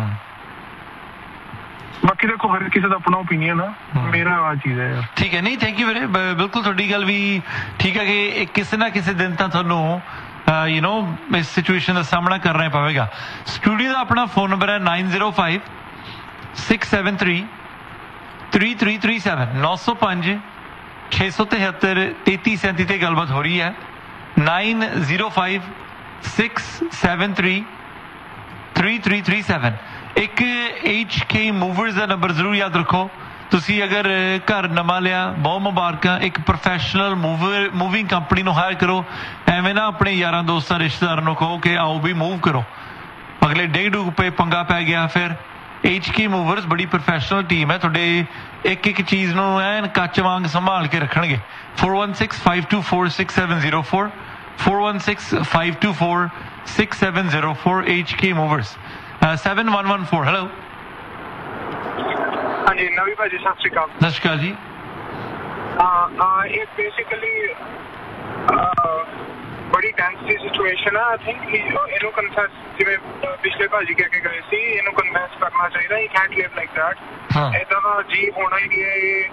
ਬਾਕੀ ਦੇਖੋ ਹਰ ਕਿਸੇ ਦਾ ਆਪਣਾ ਓਪੀਨੀਅਨ ਆ, ਮੇਰਾ ਆ ਚੀਜ਼ ਹੈ ਯਾਰ। ਠੀਕ ਹੈ, ਨਹੀਂ ਥੈਂਕ ਯੂ ਵੀਰੇ, ਬਿਲਕੁਲ ਤੁਹਾਡੀ ਗੱਲ ਵੀ ਠੀਕ ਹੈ ਕਿ ਕਿਸੇ ਨਾ ਕਿਸੇ ਦਿਨ ਤਾਂ ਤੁਹਾਨੂੰ ਯੂ ਨੋ ਇਸ ਸਿਚੁਏਸ਼ਨ ਦਾ ਸਾਹਮਣਾ ਕਰਨਾ ਪਵੇਗਾ। ਸਟੂਡੀਓ ਦਾ ਆਪਣਾ ਫੋਨ ਨੰਬਰ ਹੈ nine zero five six seven three three three three seven ਨੌ ਸੌ ਪੰਜ ਛੇ ਸੌ ਤਿਹੱਤਰ ਤੇਤੀ ਸੈਂਤੀ ਤੇ ਗੱਲਬਾਤ ਹੋ ਰਹੀ ਹੈ। Nine zero five six seven three three three three seven. ਇੱਕ ਐਚ ਕੇ ਮੂਵਰਸ ਦਾ ਨੰਬਰ ਜ਼ਰੂਰ ਯਾਦ ਰੱਖੋ। ਤੁਸੀਂ ਅਗਰ ਘਰ ਨਵਾਂ ਲਿਆ, ਬਹੁਤ ਮੁਬਾਰਕਾਂ, ਇੱਕ ਪ੍ਰੋਫੈਸ਼ਨਲ ਮੂਵਰ ਮੂਵਿੰਗ ਕੰਪਨੀ ਨੂੰ ਹਾਇਰ ਕਰੋ। ਐਵੇਂ ਨਾ ਆਪਣੇ ਯਾਰਾਂ ਦੋਸਤਾਂ ਰਿਸ਼ਤੇਦਾਰਾਂ ਨੂੰ ਕਹੋ ਕਿ ਆਓ ਵੀ ਮੂਵ ਕਰੋ, ਅਗਲੇ ਡੇਢ ਰੁਪਏ ਪੰਗਾ ਪੈ ਗਿਆ। ਫਿਰ ਐਚ ਕੇ ਮੂਵਰਸ ਬੜੀ ਪ੍ਰੋਫੈਸ਼ਨਲ ਟੀਮ ਹੈ, ਤੁਹਾਡੇ ਇੱਕ ਇੱਕ ਚੀਜ਼ ਨੂੰ ਐਨ ਕੱਚ ਵਾਂਗ ਸੰਭਾਲ ਕੇ ਰੱਖਣਗੇ। Four one six five two four six seven zero four four one six five two four six seven zero four H K movers. Seven one one four hello. ਹਾਂਜੀ ਨਵੀਂ ਭਾਜੀ ਸਤਿ ਸ਼੍ਰੀ ਅਕਾਲ। ਸਤਿ ਸ਼੍ਰੀ ਅਕਾਲ ਜੀ। ਹਾਂ ਇਹ ਬੇਸਿਕਲੀ ਬੜੀ ਟੈਂਸ ਦੀ ਸਿਚੁਏਸ਼ਨ ਆ। ਆਈ ਥਿੰਕ ਇਹਨੂੰ ਕਨਫੈਸ, ਜਿਵੇਂ ਪਿਛਲੇ ਭਾਜੀ ਕਹਿ ਕੇ ਗਏ ਸੀ, ਇਹਨੂੰ ਕਨਫੈਸ ਕਰਨਾ ਚਾਹੀਦਾ। ਹੀ ਕੈਨਟ ਲਿਵ ਲਾਈਕ ਦੈਟ। ਏਦਾਂ ਦਾ ਜੀ ਹੋਣਾ ਹੀ ਨਹੀਂ ਹੈ ਇਹ,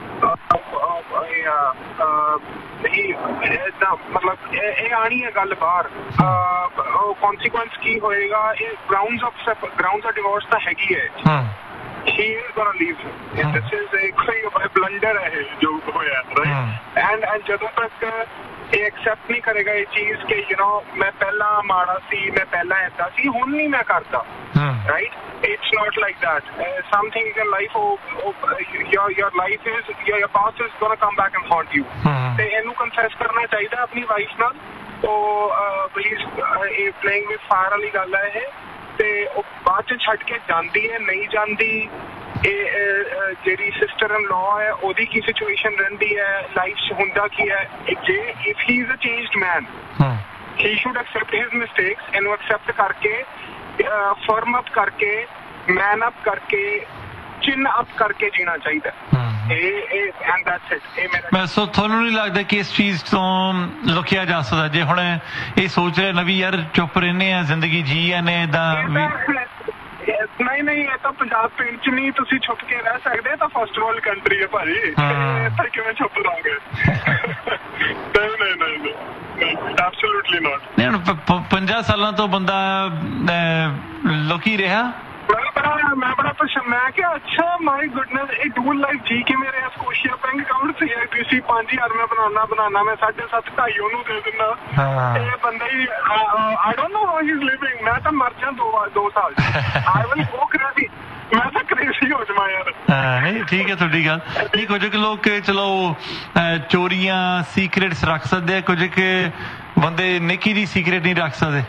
ਮਤਲਬ ਇਹ ਆਣੀ ਹੈ ਗੱਲ ਬਾਹਰ। ਕੌਨਸੀਕੁਐਂਸ ਕੀ ਹੋਏਗਾ, ਇਹ grounds of grounds of divorce ਤਾਂ ਹੈਗੀ ਹੈ। He is gonna leave. Hmm. This is a ਕੋਈ ਬਲੰਡਰ ਹੈ ਜੋ ਹੋਇਆ, ਰਾਈਟ। ਐਂਡ ਐਂਡ ਜਦੋਂ ਤੱਕ ਇਹ ਐਕਸੈਪਟ ਨਹੀਂ ਕਰੇਗਾ ਇਹ ਚੀਜ਼ ਕਿ ਯੂ ਨੋ ਮੈਂ ਪਹਿਲਾਂ ਮਾੜਾ ਸੀ, ਮੈਂ ਪਹਿਲਾਂ ਏਦਾਂ ਸੀ, ਹੁਣ ਨਹੀਂ ਮੈਂ ਕਰਦਾ, right. It's not like that. Something in life, your your life is your past is ਗੋਨਾ come back and ਹੌਂਟ you. ਤੇ ਇਹਨੂੰ ਕਨਫੈਸ ਕਰਨਾ ਚਾਹੀਦਾ ਆਪਣੀ ਵਾਈਫ ਨਾਲ। ਉਹ ਪਲੀਜ਼, ਇਹ ਪਲੇਇੰਗ ਵਿਦ ਫਾਇਰ ਵਾਲੀ ਗੱਲ ਹੈ ਇਹ, ਤੇ ਉਹ ਬਾਅਦ ਚ ਛੱਡ ਕੇ ਜਾਂਦੀ ਹੈ ਨਹੀਂ ਜਾਂਦੀ। ਇਹ ਜਿਹੜੀ ਸਿਸਟਰ ਇਨ ਲਾਅ ਹੈ ਉਹਦੀ ਕੀ ਸਿਚੁਏਸ਼ਨ ਰਹਿੰਦੀ ਹੈ ਲਾਈਫ 'ਚ, ਹੁੰਦਾ ਕੀ ਹੈ। ਜੇ if he is a changed man, he should accept his mistakes. ਇਹਨੂੰ ਐਕਸੈਪਟ ਕਰਕੇ, ਫਰਮ ਅਪ ਕਰਕੇ, ਮੈਨ ਅਪ ਕਰਕੇ, ਚਿਨ ਅਪ ਕਰਕੇ ਜੀਣਾ ਚਾਹੀਦਾ। ਮੈਂ ਸੋ ਤੁਹਾਨੂੰ ਨਹੀਂ ਲੱਗਦਾ ਕਿ ਇਸ ਚੀਜ਼ ਤੋਂ ਲੁਕਿਆ ਜਾ ਸਕਦਾ? ਜੇ ਹੁਣ ਇਹ ਸੋਚ ਰਿਹਾ ਨਵੀਂ ਯਾਰ ਚੁੱਪ ਰਹਿੰਦੇ ਆ, ਜ਼ਿੰਦਗੀ ਜੀ ਨੇ ਏਦਾਂ। ਨਹੀਂ ਨਹੀਂ, ਇਹ ਤਾਂ ਪੰਜਾਬ ਪਿੰਡ ਚ ਨਹੀਂ ਤੁਸੀਂ ਛੁਪ ਕੇ ਰਹਿ ਸਕਦੇ, ਤਾਂ ਫਸਟ ਵਰਲਡ ਕੰਟਰੀ ਹੈ ਭਾਜੀ, ਇੱਥੇ ਕਿਵੇਂ ਛੁਪ ਲਾਂਗੇ? ਨਹੀਂ ਨਹੀਂ ਨਹੀਂ, ਐਬਸੋਲੂਟਲੀ ਨਾਟ। ਨਹੀਂ ਹੁਣ ਪੰਜਾਹ ਸਾਲਾਂ ਤੋਂ ਬੰਦਾ ਲੁਕੀ ਰਿਹਾ। ਮੈਂ ਬੜਾ ਮੈਂ ਬੜਾ ਪਛਾਣ, ਮੈਂ ਕਿਹਾ ਅੱਛਾ ਮਾਈ ਗੁੱਡਨੈਸ, ਇਹ ਡੂਲ ਲਾਈਫ ਜੀ ਕਿਵੇਂ ਰਿਹਾ? ਸਕੋਸ਼ੀਆ ਬੈਂਕ ਅਕਾਊਂਟ ਸੀ ਤੁਸੀਂ ਪੰਜ ਹਜ਼ਾਰ ਮੈਂ ਬਣਾਉਣਾ ਬਣਾਉਣਾ ਮੈਂ ਸਾਢੇ ਸੱਤ ਢਾਈ ਉਹਨੂੰ ਦੇ ਦਿੰਦਾ। ਇਹ ਬੰਦਾ ਹੀ I don't know how he is living. ਮੈਂ ਤਾਂ ਮਰ ਜਾ ਦੋ ਦੋ ਸਾਲ ਆਈ ਵਿਲ ਗੋ ਕ੍ਰੇਜ਼ੀ। ਮੈਂ ਤਾਂ ਕ੍ਰੇਜ਼ੀ ਹੋ ਜਾਵਾਂ ਯਾਰ। ਨਹੀਂ ਠੀਕ ਹੈ ਤੁਹਾਡੀ ਗੱਲ। ਨਹੀਂ ਕੁਝ ਕੁ ਲੋਕ ਚਲੋ ਚੋਰੀਆਂ ਸੀਕ੍ਰੇਟਸ ਰੱਖ ਸਕਦੇ ਆ, ਕੁਝ ਕੁ ਬੰਦੇ ਨਿੱਕੀ ਦੀ ਸੀਕ੍ਰੇਟ ਨਹੀਂ ਰੱਖ ਸਕਦੇ।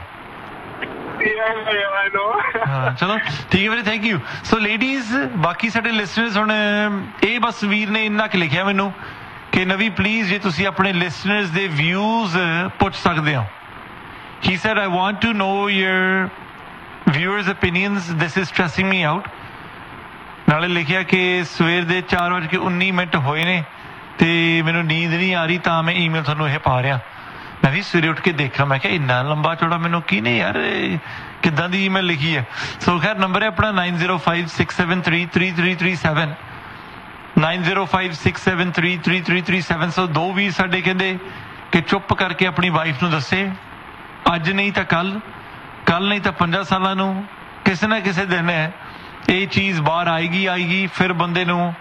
ਚਲੋ ਠੀਕ ਹੈ ਵੀਰੇ, ਥੈਂਕ ਯੂ। ਸੋ ਲੇਡੀਜ਼, ਬਾਕੀ ਸਾਡੇ ਲਿਸਨਰਸ, ਹੁਣ ਇਹ ਬਸ ਵੀਰ ਨੇ ਇੰਨਾ ਕੁ ਲਿਖਿਆ ਮੈਨੂੰ ਕਿ ਨਵੀਂ ਪਲੀਜ਼ ਜੇ ਤੁਸੀਂ ਆਪਣੇ ਲਿਸਨਰਸ ਦੇ ਵਿਊਜ਼ ਪੁੱਛ ਸਕਦੇ ਹੋ। He said, I want to know your viewers' opinions. This is stressing me out. ਨਾਲੇ ਲਿਖਿਆ ਕਿ ਸਵੇਰ ਦੇ ਚਾਰ ਵੱਜ ਕੇ ਉੱਨੀ ਮਿੰਟ ਹੋਏ ਨੇ ਤੇ ਮੈਨੂੰ ਨੀਂਦ ਨਹੀਂ ਆ ਰਹੀ, ਤਾਂ ਮੈਂ ਈਮੇਲ ਤੁਹਾਨੂੰ ਇਹ ਪਾ ਰਿਹਾ। ਮੈਂ ਵੀ ਸਵੇਰੇ ਉੱਠ ਕੇ ਦੇਖਾਂ, ਮੈਂ ਕਿਹਾ ਇੰਨਾ ਲੰਬਾ ਚੌੜਾ ਮੈਨੂੰ ਕੀ ਨੇ ਯਾਰ ਕਿੱਦਾਂ ਦੀ ਈਮੇਲ ਲਿਖੀ ਹੈ। ਸੋ ਖੈਰ ਨੰਬਰ ਹੈ ਆਪਣਾ nine zero five six seven three three three three seven nine zero five six seven three three three three seven. ਸੋ ਦੋ ਵੀਰ ਸਾਡੇ ਕਹਿੰਦੇ ਕਿ ਚੁੱਪ ਕਰਕੇ ਆਪਣੀ ਵਾਈਫ ਨੂੰ ਦੱਸੇ, ਅੱਜ ਨਹੀਂ ਤਾਂ ਕੱਲ, ਕੱਲ ਨਹੀਂ ਤਾਂ ਪੰਜਾਂ ਸਾਲਾਂ ਨੂੰ, ਕਿਸੇ ਨਾ ਕਿਸੇ ਦਿਨ ਹੈ ਇਹ ਚੀਜ਼ ਬਾਹਰ ਆਏਗੀ ਆਏਗੀ ਫਿਰ ਬੰਦੇ ਨੂੰ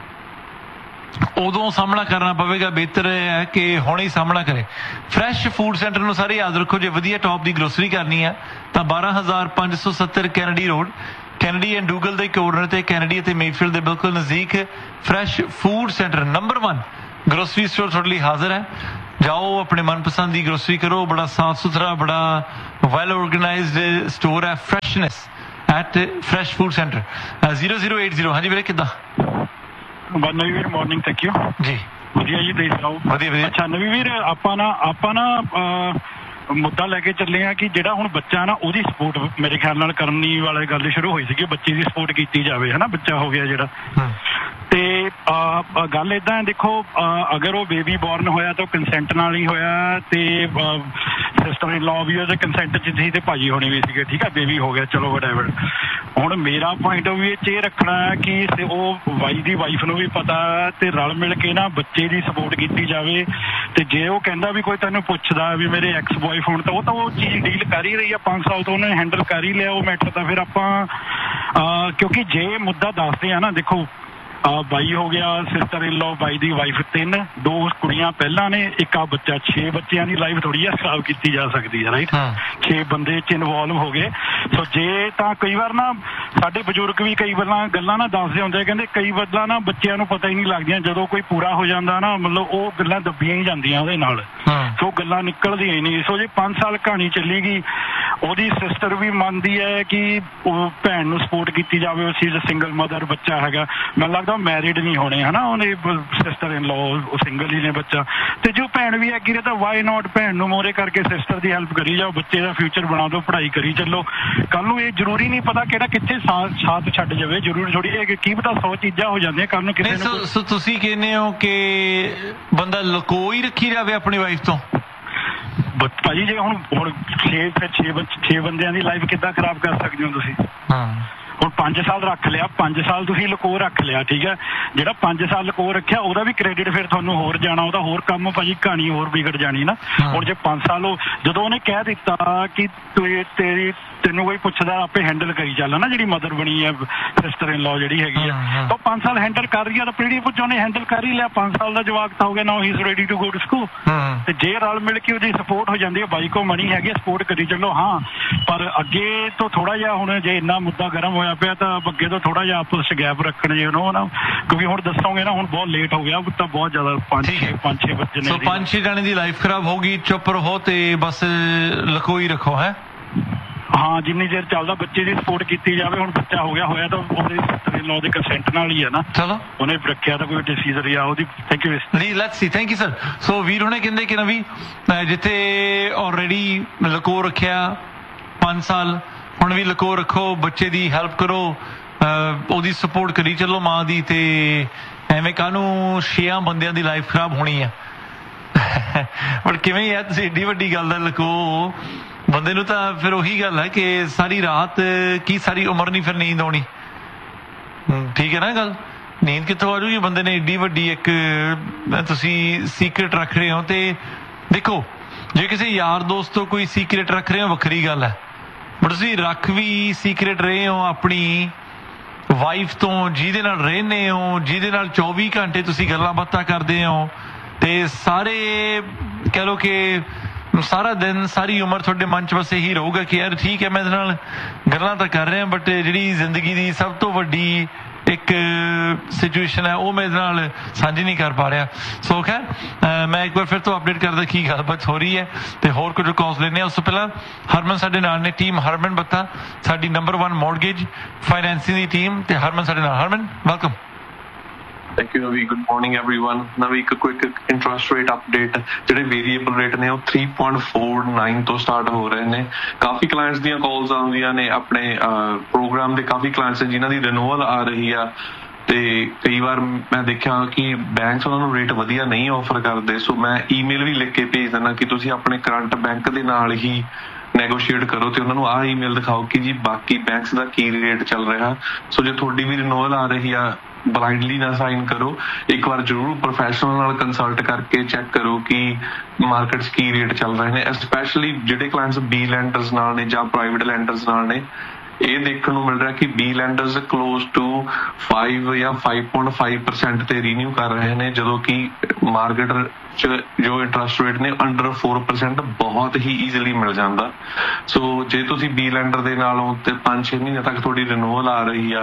ਉਦੋਂ ਸਾਹਮਣਾ ਕਰਨਾ ਪਵੇਗਾ। ਬਿਹਤਰ ਹੈ ਕਿ ਹੁਣੇ ਹੀ ਸਾਹਮਣਾ ਕਰੇ। ਫਰੈਸ਼ ਫੂਡ ਸੈਂਟਰ ਨੂੰ ਸਾਰੇ ਯਾਦ ਰੱਖੋ, ਜੇ ਵਧੀਆ ਟੌਪ ਦੀ ਗਰੋਸਰੀ ਕਰਨੀ ਹੈ ਤਾਂ ਬਾਰਾਂ ਹਜ਼ਾਰ ਪੰਜ ਸੌ ਸੱਤਰ ਕੈਨੇਡੀ ਰੋਡ, ਕੈਨੇਡੀ ਐਂਡ ਡੂਗਲ ਦੇ ਕੋਰਨਰ ਤੇ, ਕੈਨੇਡੀ ਅਤੇ ਮੇਫੀਲਡ ਦੇ ਬਿਲਕੁਲ ਨਜ਼ਦੀਕ fresh food centre number one grocery store ਤੁਹਾਡੇ ਲਈ ਹਾਜ਼ਰ ਹੈ। ਜਾਓ ਆਪਣੇ ਮਨਪਸੰਦ ਦੀ ਗਰੋਸਰੀ ਕਰੋ। ਬੜਾ ਸਾਫ ਸੁਥਰਾ, ਬੜਾ ਵੈਲ ਆਰਗੇਨਾਈਜ਼ਡ ਸਟੋਰ ਹੈ। Freshness at fresh food centre. Zero zero eight zero. ਹਾਂਜੀ ਵੀਰੇ ਕਿੱਦਾਂ? ਨਵੀਂ ਵੀਰ ਮਾਰਨਿੰਗ, ਥੈਂਕ ਯੂ ਜੀ। ਵਧੀਆ ਜੀ, ਤੁਸੀਂ ਸੁਣਾਓ? ਵਧੀਆ ਵਧੀਆ। ਅੱਛਾ ਨਵੀਂ ਵੀਰ, ਆਪਾਂ ਨਾ ਆਪਾਂ ਨਾ ਮੁੱਦਾ ਲੈ ਕੇ ਚੱਲੇ ਆ ਕਿ ਜਿਹੜਾ ਹੁਣ ਬੱਚਾ ਨਾ ਉਹਦੀ ਸਪੋਰਟ ਮੇਰੇ ਖਿਆਲ ਨਾਲ ਕਰਨੀ ਵਾਲੀ ਗੱਲ ਸ਼ੁਰੂ ਹੋਈ ਸੀਗੀ, ਬੱਚੇ ਦੀ ਸਪੋਰਟ ਕੀਤੀ ਜਾਵੇ, ਹਨਾ। ਬੱਚਾ ਹੋ ਗਿਆ ਜਿਹੜਾ, ਤੇ ਗੱਲ ਏਦਾਂ ਹੈ, ਦੇਖੋ ਅਗਰ ਉਹ ਬੇਬੀ ਬੋਰਨ ਹੋਇਆ ਤਾਂ ਕੰਸੈਂਟ ਨਾਲ ਹੀ ਹੋਇਆ, ਤੇ ਸਿਸਟਰ ਇਨ ਲਾਅ ਵੀ ਉਹਦੇ ਕੰਸੈਂਟ 'ਚ ਸੀ ਤੇ ਭਾਜੀ ਹੋਣੀ ਵੀ ਸੀਗੇ, ਠੀਕ ਹੈ। ਬੇਬੀ ਹੋ ਗਿਆ, ਚਲੋ ਵਟਐਵਰ। ਹੁਣ ਮੇਰਾ ਪੁਆਇੰਟ ਆਫ ਵਿਊ 'ਚ ਇਹ ਰੱਖਣਾ ਕਿ ਉਹ ਵਾਈ ਦੀ ਵਾਈਫ ਨੂੰ ਵੀ ਪਤਾ ਤੇ ਰਲ ਮਿਲ ਕੇ ਨਾ ਬੱਚੇ ਦੀ ਸਪੋਰਟ ਕੀਤੀ ਜਾਵੇ। ਤੇ ਜੇ ਉਹ ਕਹਿੰਦਾ ਵੀ ਕੋਈ ਤੈਨੂੰ ਪੁੱਛਦਾ ਵੀ ਮੇਰੇ ਐਕਸ ਬॉयਫ੍ਰੈਂਡ, ਤਾਂ ਉਹ ਤਾਂ ਉਹ ਚੀਜ਼ ਡੀਲ ਕਰ ਹੀ ਰਹੀ ਆ, ਪੰਜ ਸਾਲ ਤੋਂ ਉਹਨੇ ਹੈਂਡਲ ਕਰ ਹੀ ਲਿਆ ਉਹ ਮੈਟਰ। ਤਾਂ ਫਿਰ ਆਪਾਂ ਕਿਉਂਕਿ ਜੇ ਮੁੱਦਾ ਦੱਸਦੇ ਆ ਨਾ, ਦੇਖੋ ਬਾਈ ਹੋ ਗਿਆ, sister in law, by the wife, ਤਿੰਨ, ਦੋ ਕੁੜੀਆਂ ਪਹਿਲਾਂ ਨੇ, ਇੱਕ ਆ ਬੱਚਾ, ਛੇ ਬੱਚਿਆਂ ਦੀ ਲਾਈਫ ਥੋੜੀ ਜਿਹੀ ਖਰਾਬ ਕੀਤੀ ਜਾ ਸਕਦੀ ਹੈ, ਰਾਈਟ। ਛੇ ਬੰਦੇ 'ਚ ਇਨਵੋਲਵ ਹੋ ਗਏ। ਸੋ ਜੇ ਤਾਂ ਕਈ ਵਾਰ ਨਾ ਸਾਡੇ ਬਜ਼ੁਰਗ ਵੀ ਕਈ ਵਾਰ ਗੱਲਾਂ ਨਾ ਦੱਸਦੇ ਹੁੰਦੇ, ਕਹਿੰਦੇ ਕਈ ਵਾਰ ਨਾ ਬੱਚਿਆਂ ਨੂੰ ਪਤਾ ਹੀ ਨਹੀਂ ਲੱਗਦੀਆਂ, ਜਦੋਂ ਕੋਈ ਪੂਰਾ ਹੋ ਜਾਂਦਾ ਨਾ, ਮਤਲਬ ਉਹ ਗੱਲਾਂ ਦੱਬੀਆਂ ਹੀ ਜਾਂਦੀਆਂ ਉਹਦੇ ਨਾਲ, ਸੋ ਗੱਲਾਂ ਨਿਕਲਦੀਆਂ ਹੀ ਨਹੀਂ। ਸੋ ਜੇ ਪੰਜ ਸਾਲ ਕਹਾਣੀ ਚੱਲੀ ਗਈ, ਉਹਦੀ ਸਿਸਟਰ ਵੀ ਮੰਨਦੀ ਹੈ ਕਿ ਉਹ ਭੈਣ ਨੂੰ ਸਪੋਰਟ ਕੀਤੀ ਜਾਵੇ, ਉਹ ਸੀ ਸਿੰਗਲ ਮਦਰ, ਬੱਚਾ ਹੈਗਾ, ਮੈਨੂੰ ਲੱਗਦਾ ਮੈਰਿਡ ਨਹੀਂ ਹੋਣੇ, ਹਨਾ। ਉਹਨੇ ਸਿਸਟਰ ਇਨ ਲਾਅ ਸਿੰਗਲ ਹੀ ਨੇ, ਬੱਚਾ। ਤੇ ਜੋ ਭੈਣ ਵੀ ਹੈਗੀ ਤਾਂ ਵਾਈ ਨੋਟ ਭੈਣ ਨੂੰ ਮੋਰੇ ਕਰਕੇ ਸਿਸਟਰ ਦੀ ਹੈਲਪ ਕਰੀ ਜਾਓ, ਬੱਚੇ ਦਾ ਫਿਊਚਰ ਬਣਾ ਦਿਓ, ਪੜ੍ਹਾਈ ਕਰੀ ਚੱਲੋ। ਕੱਲ ਨੂੰ ਇਹ ਜ਼ਰੂਰੀ ਨਹੀਂ ਪਤਾ ਕਿਹੜਾ ਕਿੱਥੇ ਸਾਥ ਛੱਡ ਜਾਵੇ, ਜ਼ਰੂਰੀ ਥੋੜੀ ਹੈ ਕਿ ਕੀ ਪਤਾ ਸੌ ਚੀਜ਼ਾਂ ਹੋ ਜਾਂਦੀਆਂ ਕੱਲ ਨੂੰ ਕਿਸੇ ਨੂੰ। ਸੋ ਤੁਸੀਂ ਕਹਿੰਦੇ ਹੋ ਕਿ ਬੰਦਾ ਲੁਕੋ ਹੀ ਰੱਖੀ ਜਾਵੇ ਆਪਣੀ ਵਾਈਫ ਤੋਂ? ਭਾਜੀ ਜੇ ਹੁਣ ਹੁਣ ਛੇ ਫਿਰ ਛੇ ਛੇ ਬੰਦਿਆਂ ਦੀ ਲਾਈਫ ਕਿੱਦਾਂ ਖਰਾਬ ਕਰ ਸਕਦੇ ਹੋ ਤੁਸੀਂ? ਹੁਣ ਪੰਜ ਸਾਲ ਰੱਖ ਲਿਆ, ਪੰਜ ਸਾਲ ਤੁਸੀਂ ਲੁਕੋ ਰੱਖ ਲਿਆ, ਠੀਕ ਹੈ। ਜਿਹੜਾ ਪੰਜ ਸਾਲ ਲੁਕੋ ਰੱਖਿਆ ਉਹਦਾ ਵੀ ਕ੍ਰੈਡਿਟ ਫਿਰ ਤੁਹਾਨੂੰ ਹੋਰ ਜਾਣਾ, ਉਹਦਾ ਹੋਰ ਕੰਮ ਭਾਜੀ, ਕਹਾਣੀ ਹੋਰ ਵਿਗੜ ਜਾਣੀ ਨਾ। ਹੁਣ ਜੇ ਪੰਜ ਸਾਲ ਉਹ ਜਦੋਂ ਉਹਨੇ ਕਹਿ ਦਿੱਤਾ ਕਿ ਤੇਰੀ ਤੈਨੂੰ ਕੋਈ ਪੁੱਛਦਾ ਆਪੇ ਹੈਂਡਲ ਕਰੀ ਚੱਲ ਨਾ, ਜਿਹੜੀ ਮਦਰ ਬਣੀ ਹੈ ਸਿਸਟਰ ਇਨ ਲਾਅ ਜਿਹੜੀ ਹੈਗੀ ਆ, ਤਾਂ ਪੰਜ ਸਾਲ ਹੈਂਡਲ ਕਰ ਰਹੀ ਆ, ਤਾਂ ਪੀੜੀ ਪੁੱਛ ਉਹਨੇ ਹੈਂਡਲ ਕਰ ਹੀ ਲਿਆ। ਪੰਜ ਸਾਲ ਦਾ ਜਵਾਕ ਤਾਂ ਹੋ ਗਿਆ, ਨਾਓ ਹੀ is ready to go to school. ਤੇ ਜੇ ਰਲ ਮਿਲ ਕੇ ਉਹਦੀ ਸਪੋਰਟ ਹੋ ਜਾਂਦੀ ਹੈ, ਬਾਈ ਕੋ ਮਣੀ ਹੈਗੀ, ਸਪੋਰਟ ਕਰੀ ਚੱਲੋ। ਹਾਂ, ਪਰ ਅੱਗੇ ਤੋਂ ਥੋੜਾ ਜਿਹਾ ਹੁਣ ਜੇ ਇੰਨਾ ਮੁੱਦਾ ਗਰਮ ਹੋਇਆ ਪਿਆ ਤਾਂ ਅੱਗੇ ਤੋਂ ਥੋੜਾ ਜਿਹਾ ਆਪਸ 'ਚ ਗੈਪ ਰੱਖਣ ਜੇ ਉਹਨੂੰ ਨਾ, ਕਿਉਂਕਿ ਹੁਣ ਦੱਸੋਗੇ ਨਾ ਹੁਣ ਬਹੁਤ ਲੇਟ ਹੋ ਗਿਆ, ਤਾਂ ਬਹੁਤ ਜ਼ਿਆਦਾ ਪੰਜ ਛੇ ਪੰਜ ਛੇ ਬੱਚੇ ਨੇ, ਪੰਜ ਛੇ ਜਾਣੇ ਦੀ ਲਾਈਫ ਖਰਾਬ ਹੋਗੀ। ਚੁੱਪ ਰਹੋ ਤੇ ਬਸ ਲਕੋਈ ਰੱਖੋ, ਹੈ। ਹਾਂ, ਜਿੰਨੀ ਦੇਰ ਚੱਲਦਾ ਬੱਚੇ ਦੀ ਸਪੋਰਟ ਕੀਤੀ ਜਾਵੇ। ਹੁਣ ਬੱਚਾ ਹੋ ਗਿਆ ਹੋਇਆ ਤਾਂ ਉਹਦੇ ਸਿਸਟਰ ਇਨ ਲਾਅ ਦੇ ਕੰਸੈਂਟ ਨਾਲ ਹੀ ਹੈ ਨਾ, ਚਲੋ ਉਹਨੇ ਰੱਖਿਆ ਤਾਂ ਕੋਈ ਡਿਸੀਜ਼ਨ ਰਿਹਾ ਉਹਦੀ। ਥੈਂਕ ਯੂ ਜੀ, let's see. Thank you sir. ਸੋ ਵੀਰ ਹੁਣੇ ਕਹਿੰਦੇ ਕਿ ਨਵੀਂ ਜਿੱਥੇ ਆਲਰੇਡੀ ਲਕੋ ਰੱਖਿਆ ਪੰਜ ਸਾਲ, ਹੁਣ ਵੀ ਲਕੋ ਰੱਖੋ, ਬੱਚੇ ਦੀ ਹੈਲਪ ਕਰੋ, ਉਹਦੀ ਸਪੋਰਟ ਕਰੀ ਚੱਲੋ ਮਾਂ ਦੀ, ਤੇ ਐਵੇਂ ਕਾਹਨੂੰ ਛੇਆਂ ਬੰਦਿਆਂ ਦੀ ਲਾਈਫ ਖਰਾਬ ਹੋਣੀ ਆ। ਪਰ ਕਿਵੇਂ ਯਾਰ ਤੁਸੀਂ ਏਡੀ ਵੱਡੀ ਗੱਲ ਦਾ ਲਕੋ ਬੰਦੇ ਨੂੰ, ਤਾਂ ਫਿਰ ਉਹੀ ਗੱਲ ਹੈ ਕਿ ਸਾਰੀ ਰਾਤ ਕੀ ਸਾਰੀ ਉਮਰ ਨਹੀਂ ਫਿਰ ਨੀਂਦ ਆਉਣੀ, ਠੀਕ ਹੈ ਨਾ ਗੱਲ। ਨੀਂਦ ਕਿੱਥੋਂ ਆ ਜੂਗੀ? ਬੰਦੇ ਨੇ ਏਡੀ ਵੱਡੀ ਇੱਕ ਤੁਸੀਂ ਸੀਕਰੇਟ ਰੱਖ ਰਹੇ ਹੋ। ਤੇ ਦੇਖੋ, ਜੇ ਕਿਸੇ ਯਾਰ ਦੋਸਤ ਤੋਂ ਕੋਈ ਸੀਕਰੇਟ ਰੱਖ ਰਹੇ ਹੋ ਵੱਖਰੀ ਗੱਲ ਹੈ, ਬਟ ਤੁਸੀਂ ਰੱਖ ਵੀ ਸੀਕਰੇਟ ਰਹੇ ਹੋ ਆਪਣੀ ਵਾਈਫ ਤੋਂ, ਜਿਹਦੇ ਨਾਲ ਰਹਿੰਦੇ ਹੋ, ਜਿਹਦੇ ਨਾਲ ਚੌਵੀ ਘੰਟੇ ਤੁਸੀਂ ਗੱਲਾਂ ਬਾਤਾਂ ਕਰਦੇ ਹੋ, ਤੇ ਸਾਰੇ ਕਹਿ ਲਓ ਕਿ ਸਾਰਾ ਦਿਨ ਸਾਰੀ ਉਮਰ ਤੁਹਾਡੇ ਮਨ 'ਚ ਬਸ ਇਹੀ ਰਹੂਗਾ ਕਿ ਯਾਰ ਠੀਕ ਹੈ ਮੈਂ ਇਹਦੇ ਨਾਲ ਗੱਲਾਂ ਤਾਂ ਕਰ ਰਿਹਾ, ਬਟ ਜਿਹੜੀ ਜ਼ਿੰਦਗੀ ਦੀ ਸਭ ਤੋਂ ਵੱਡੀ ਇੱਕ ਸਿਚੁਏਸ਼ਨ ਹੈ ਉਹ ਮੈਂ ਇਹਦੇ ਨਾਲ ਸਾਂਝੀ ਨਹੀਂ ਕਰ ਪਾ ਰਿਹਾ। ਸੋ ਖੈਰ ਮੈਂ ਇੱਕ ਵਾਰ ਫਿਰ ਤੋਂ ਅਪਡੇਟ ਕਰਦਾ ਕੀ ਗੱਲਬਾਤ ਹੋ ਰਹੀ ਹੈ, ਤੇ ਹੋਰ ਕੁਝ ਕਾਲਸ ਲੈਣੇ। ਉਸ ਤੋਂ ਪਹਿਲਾਂ ਹਰਮਨ ਸਾਡੇ ਨਾਲ ਨੇ, ਟੀਮ ਹਰਮਨ ਬੱਤਾ, ਸਾਡੀ ਨੰਬਰ ਵਨ ਮੌਰਗੇਜ ਫਾਈਨੈਂਸਿੰਗ ਦੀ ਟੀਮ, ਤੇ ਹਰਮਨ ਸਾਡੇ ਨਾਲ। ਹਰਮਨ welcome. Thank you, Navi. Good morning, everyone. Navi, ਇੱਕ quick interest rate update. ਜਿਹੜੇ ਵੇਰੀਏਬਲ ਰੇਟ ਨੇ ਉਹ three point four nine ਤੋਂ ਸਟਾਰਟ ਹੋ ਰਹੇ ਨੇ। ਕਾਫੀ ਕਲਾਇੰਟਸ ਦੀਆਂ ਕਾਲਸ ਆਉਂਦੀਆਂ ਨੇ, ਆਪਣੇ ਪ੍ਰੋਗਰਾਮ ਦੇ ਕਾਫੀ ਕਲਾਇੰਟਸ ਜਿਨ੍ਹਾਂ ਦੀ ਰਿਨਿਊਅਲ ਆ ਰਹੀ ਆ, ਤੇ ਕਈ ਵਾਰ ਮੈਂ ਦੇਖਿਆ ਕਿ ਬੈਂਕਸ ਉਹਨਾਂ ਨੂੰ ਰੇਟ ਵਧੀਆ ਨਹੀਂ ਆਫਰ ਕਰਦੇ। ਸੋ ਮੈਂ ਈਮੇਲ ਵੀ ਲਿਖ ਕੇ ਭੇਜ ਦਿੰਦਾ ਕਿ ਤੁਸੀਂ ਆਪਣੇ ਕਰੰਟ ਬੈਂਕ ਦੇ ਨਾਲ ਹੀ ਨੈਗੋਸ਼ੀਏਟ ਕਰੋ, ਤੇ ਉਹਨਾਂ ਨੂੰ ਆਹ ਈਮੇਲ ਦਿਖਾਓ ਕਿ ਜੀ ਬਾਕੀ ਬੈਂਕਸ ਦਾ ਕੀ ਰੇਟ ਚੱਲ ਰਿਹਾ। ਸੋ ਜੇ ਤੁਹਾਡੀ ਵੀ ਰਿਨਿਊਅਲ ਆ ਰਹੀ ਆ, ਬਲਾਈਂਡਲੀ ਨਾ ਸਾਈਨ ਕਰੋ, ਇੱਕ ਵਾਰ ਜ਼ਰੂਰ ਪ੍ਰੋਫੈਸ਼ਨਲ ਨਾਲ ਕੰਸਲਟ ਕਰਕੇ ਚੈੱਕ ਕਰੋ ਕਿ ਮਾਰਕੀਟ 'ਚ ਕੀ ਰੇਟ ਚੱਲ ਰਹੇ ਨੇ। ਸਪੈਸ਼ਲੀ ਜਿਹੜੇ ਕਲਾਇੰਟਸ ਬੀ ਲੈਂਡਰਸ ਨਾਲ ਨੇ ਜਾਂ ਪ੍ਰਾਈਵੇਟ ਲੈਂਡਰਸ ਨਾਲ ਨੇ, ਇਹ ਦੇਖਣ ਨੂੰ ਮਿਲ ਰਿਹਾ ਕਿ B lenders close to five ਜਾਂ five point five percent ਤੇ ਰੀਨਿਊ ਕਰ ਰਹੇ ਨੇ, ਜਦੋਂ ਕਿ ਮਾਰਕੀਟ 'ਚ ਜੋ ਇੰਟਰਸਟ ਰੇਟ ਨੇ ਅੰਡਰ four percent ਬਹੁਤ ਹੀ ਈਜ਼ੀਲੀ ਮਿਲ ਜਾਂਦਾ। ਸੋ ਜੇ ਤੁਸੀਂ ਬੀ ਲੈਂਡਰ ਦੇ ਨਾਲੋਂ ਤੇ ਪੰਜ ਛੇ ਮਹੀਨੇ ਤੱਕ ਤੁਹਾਡੀ ਰਿਨਿਊਅਲ ਆ ਰਹੀ ਆ,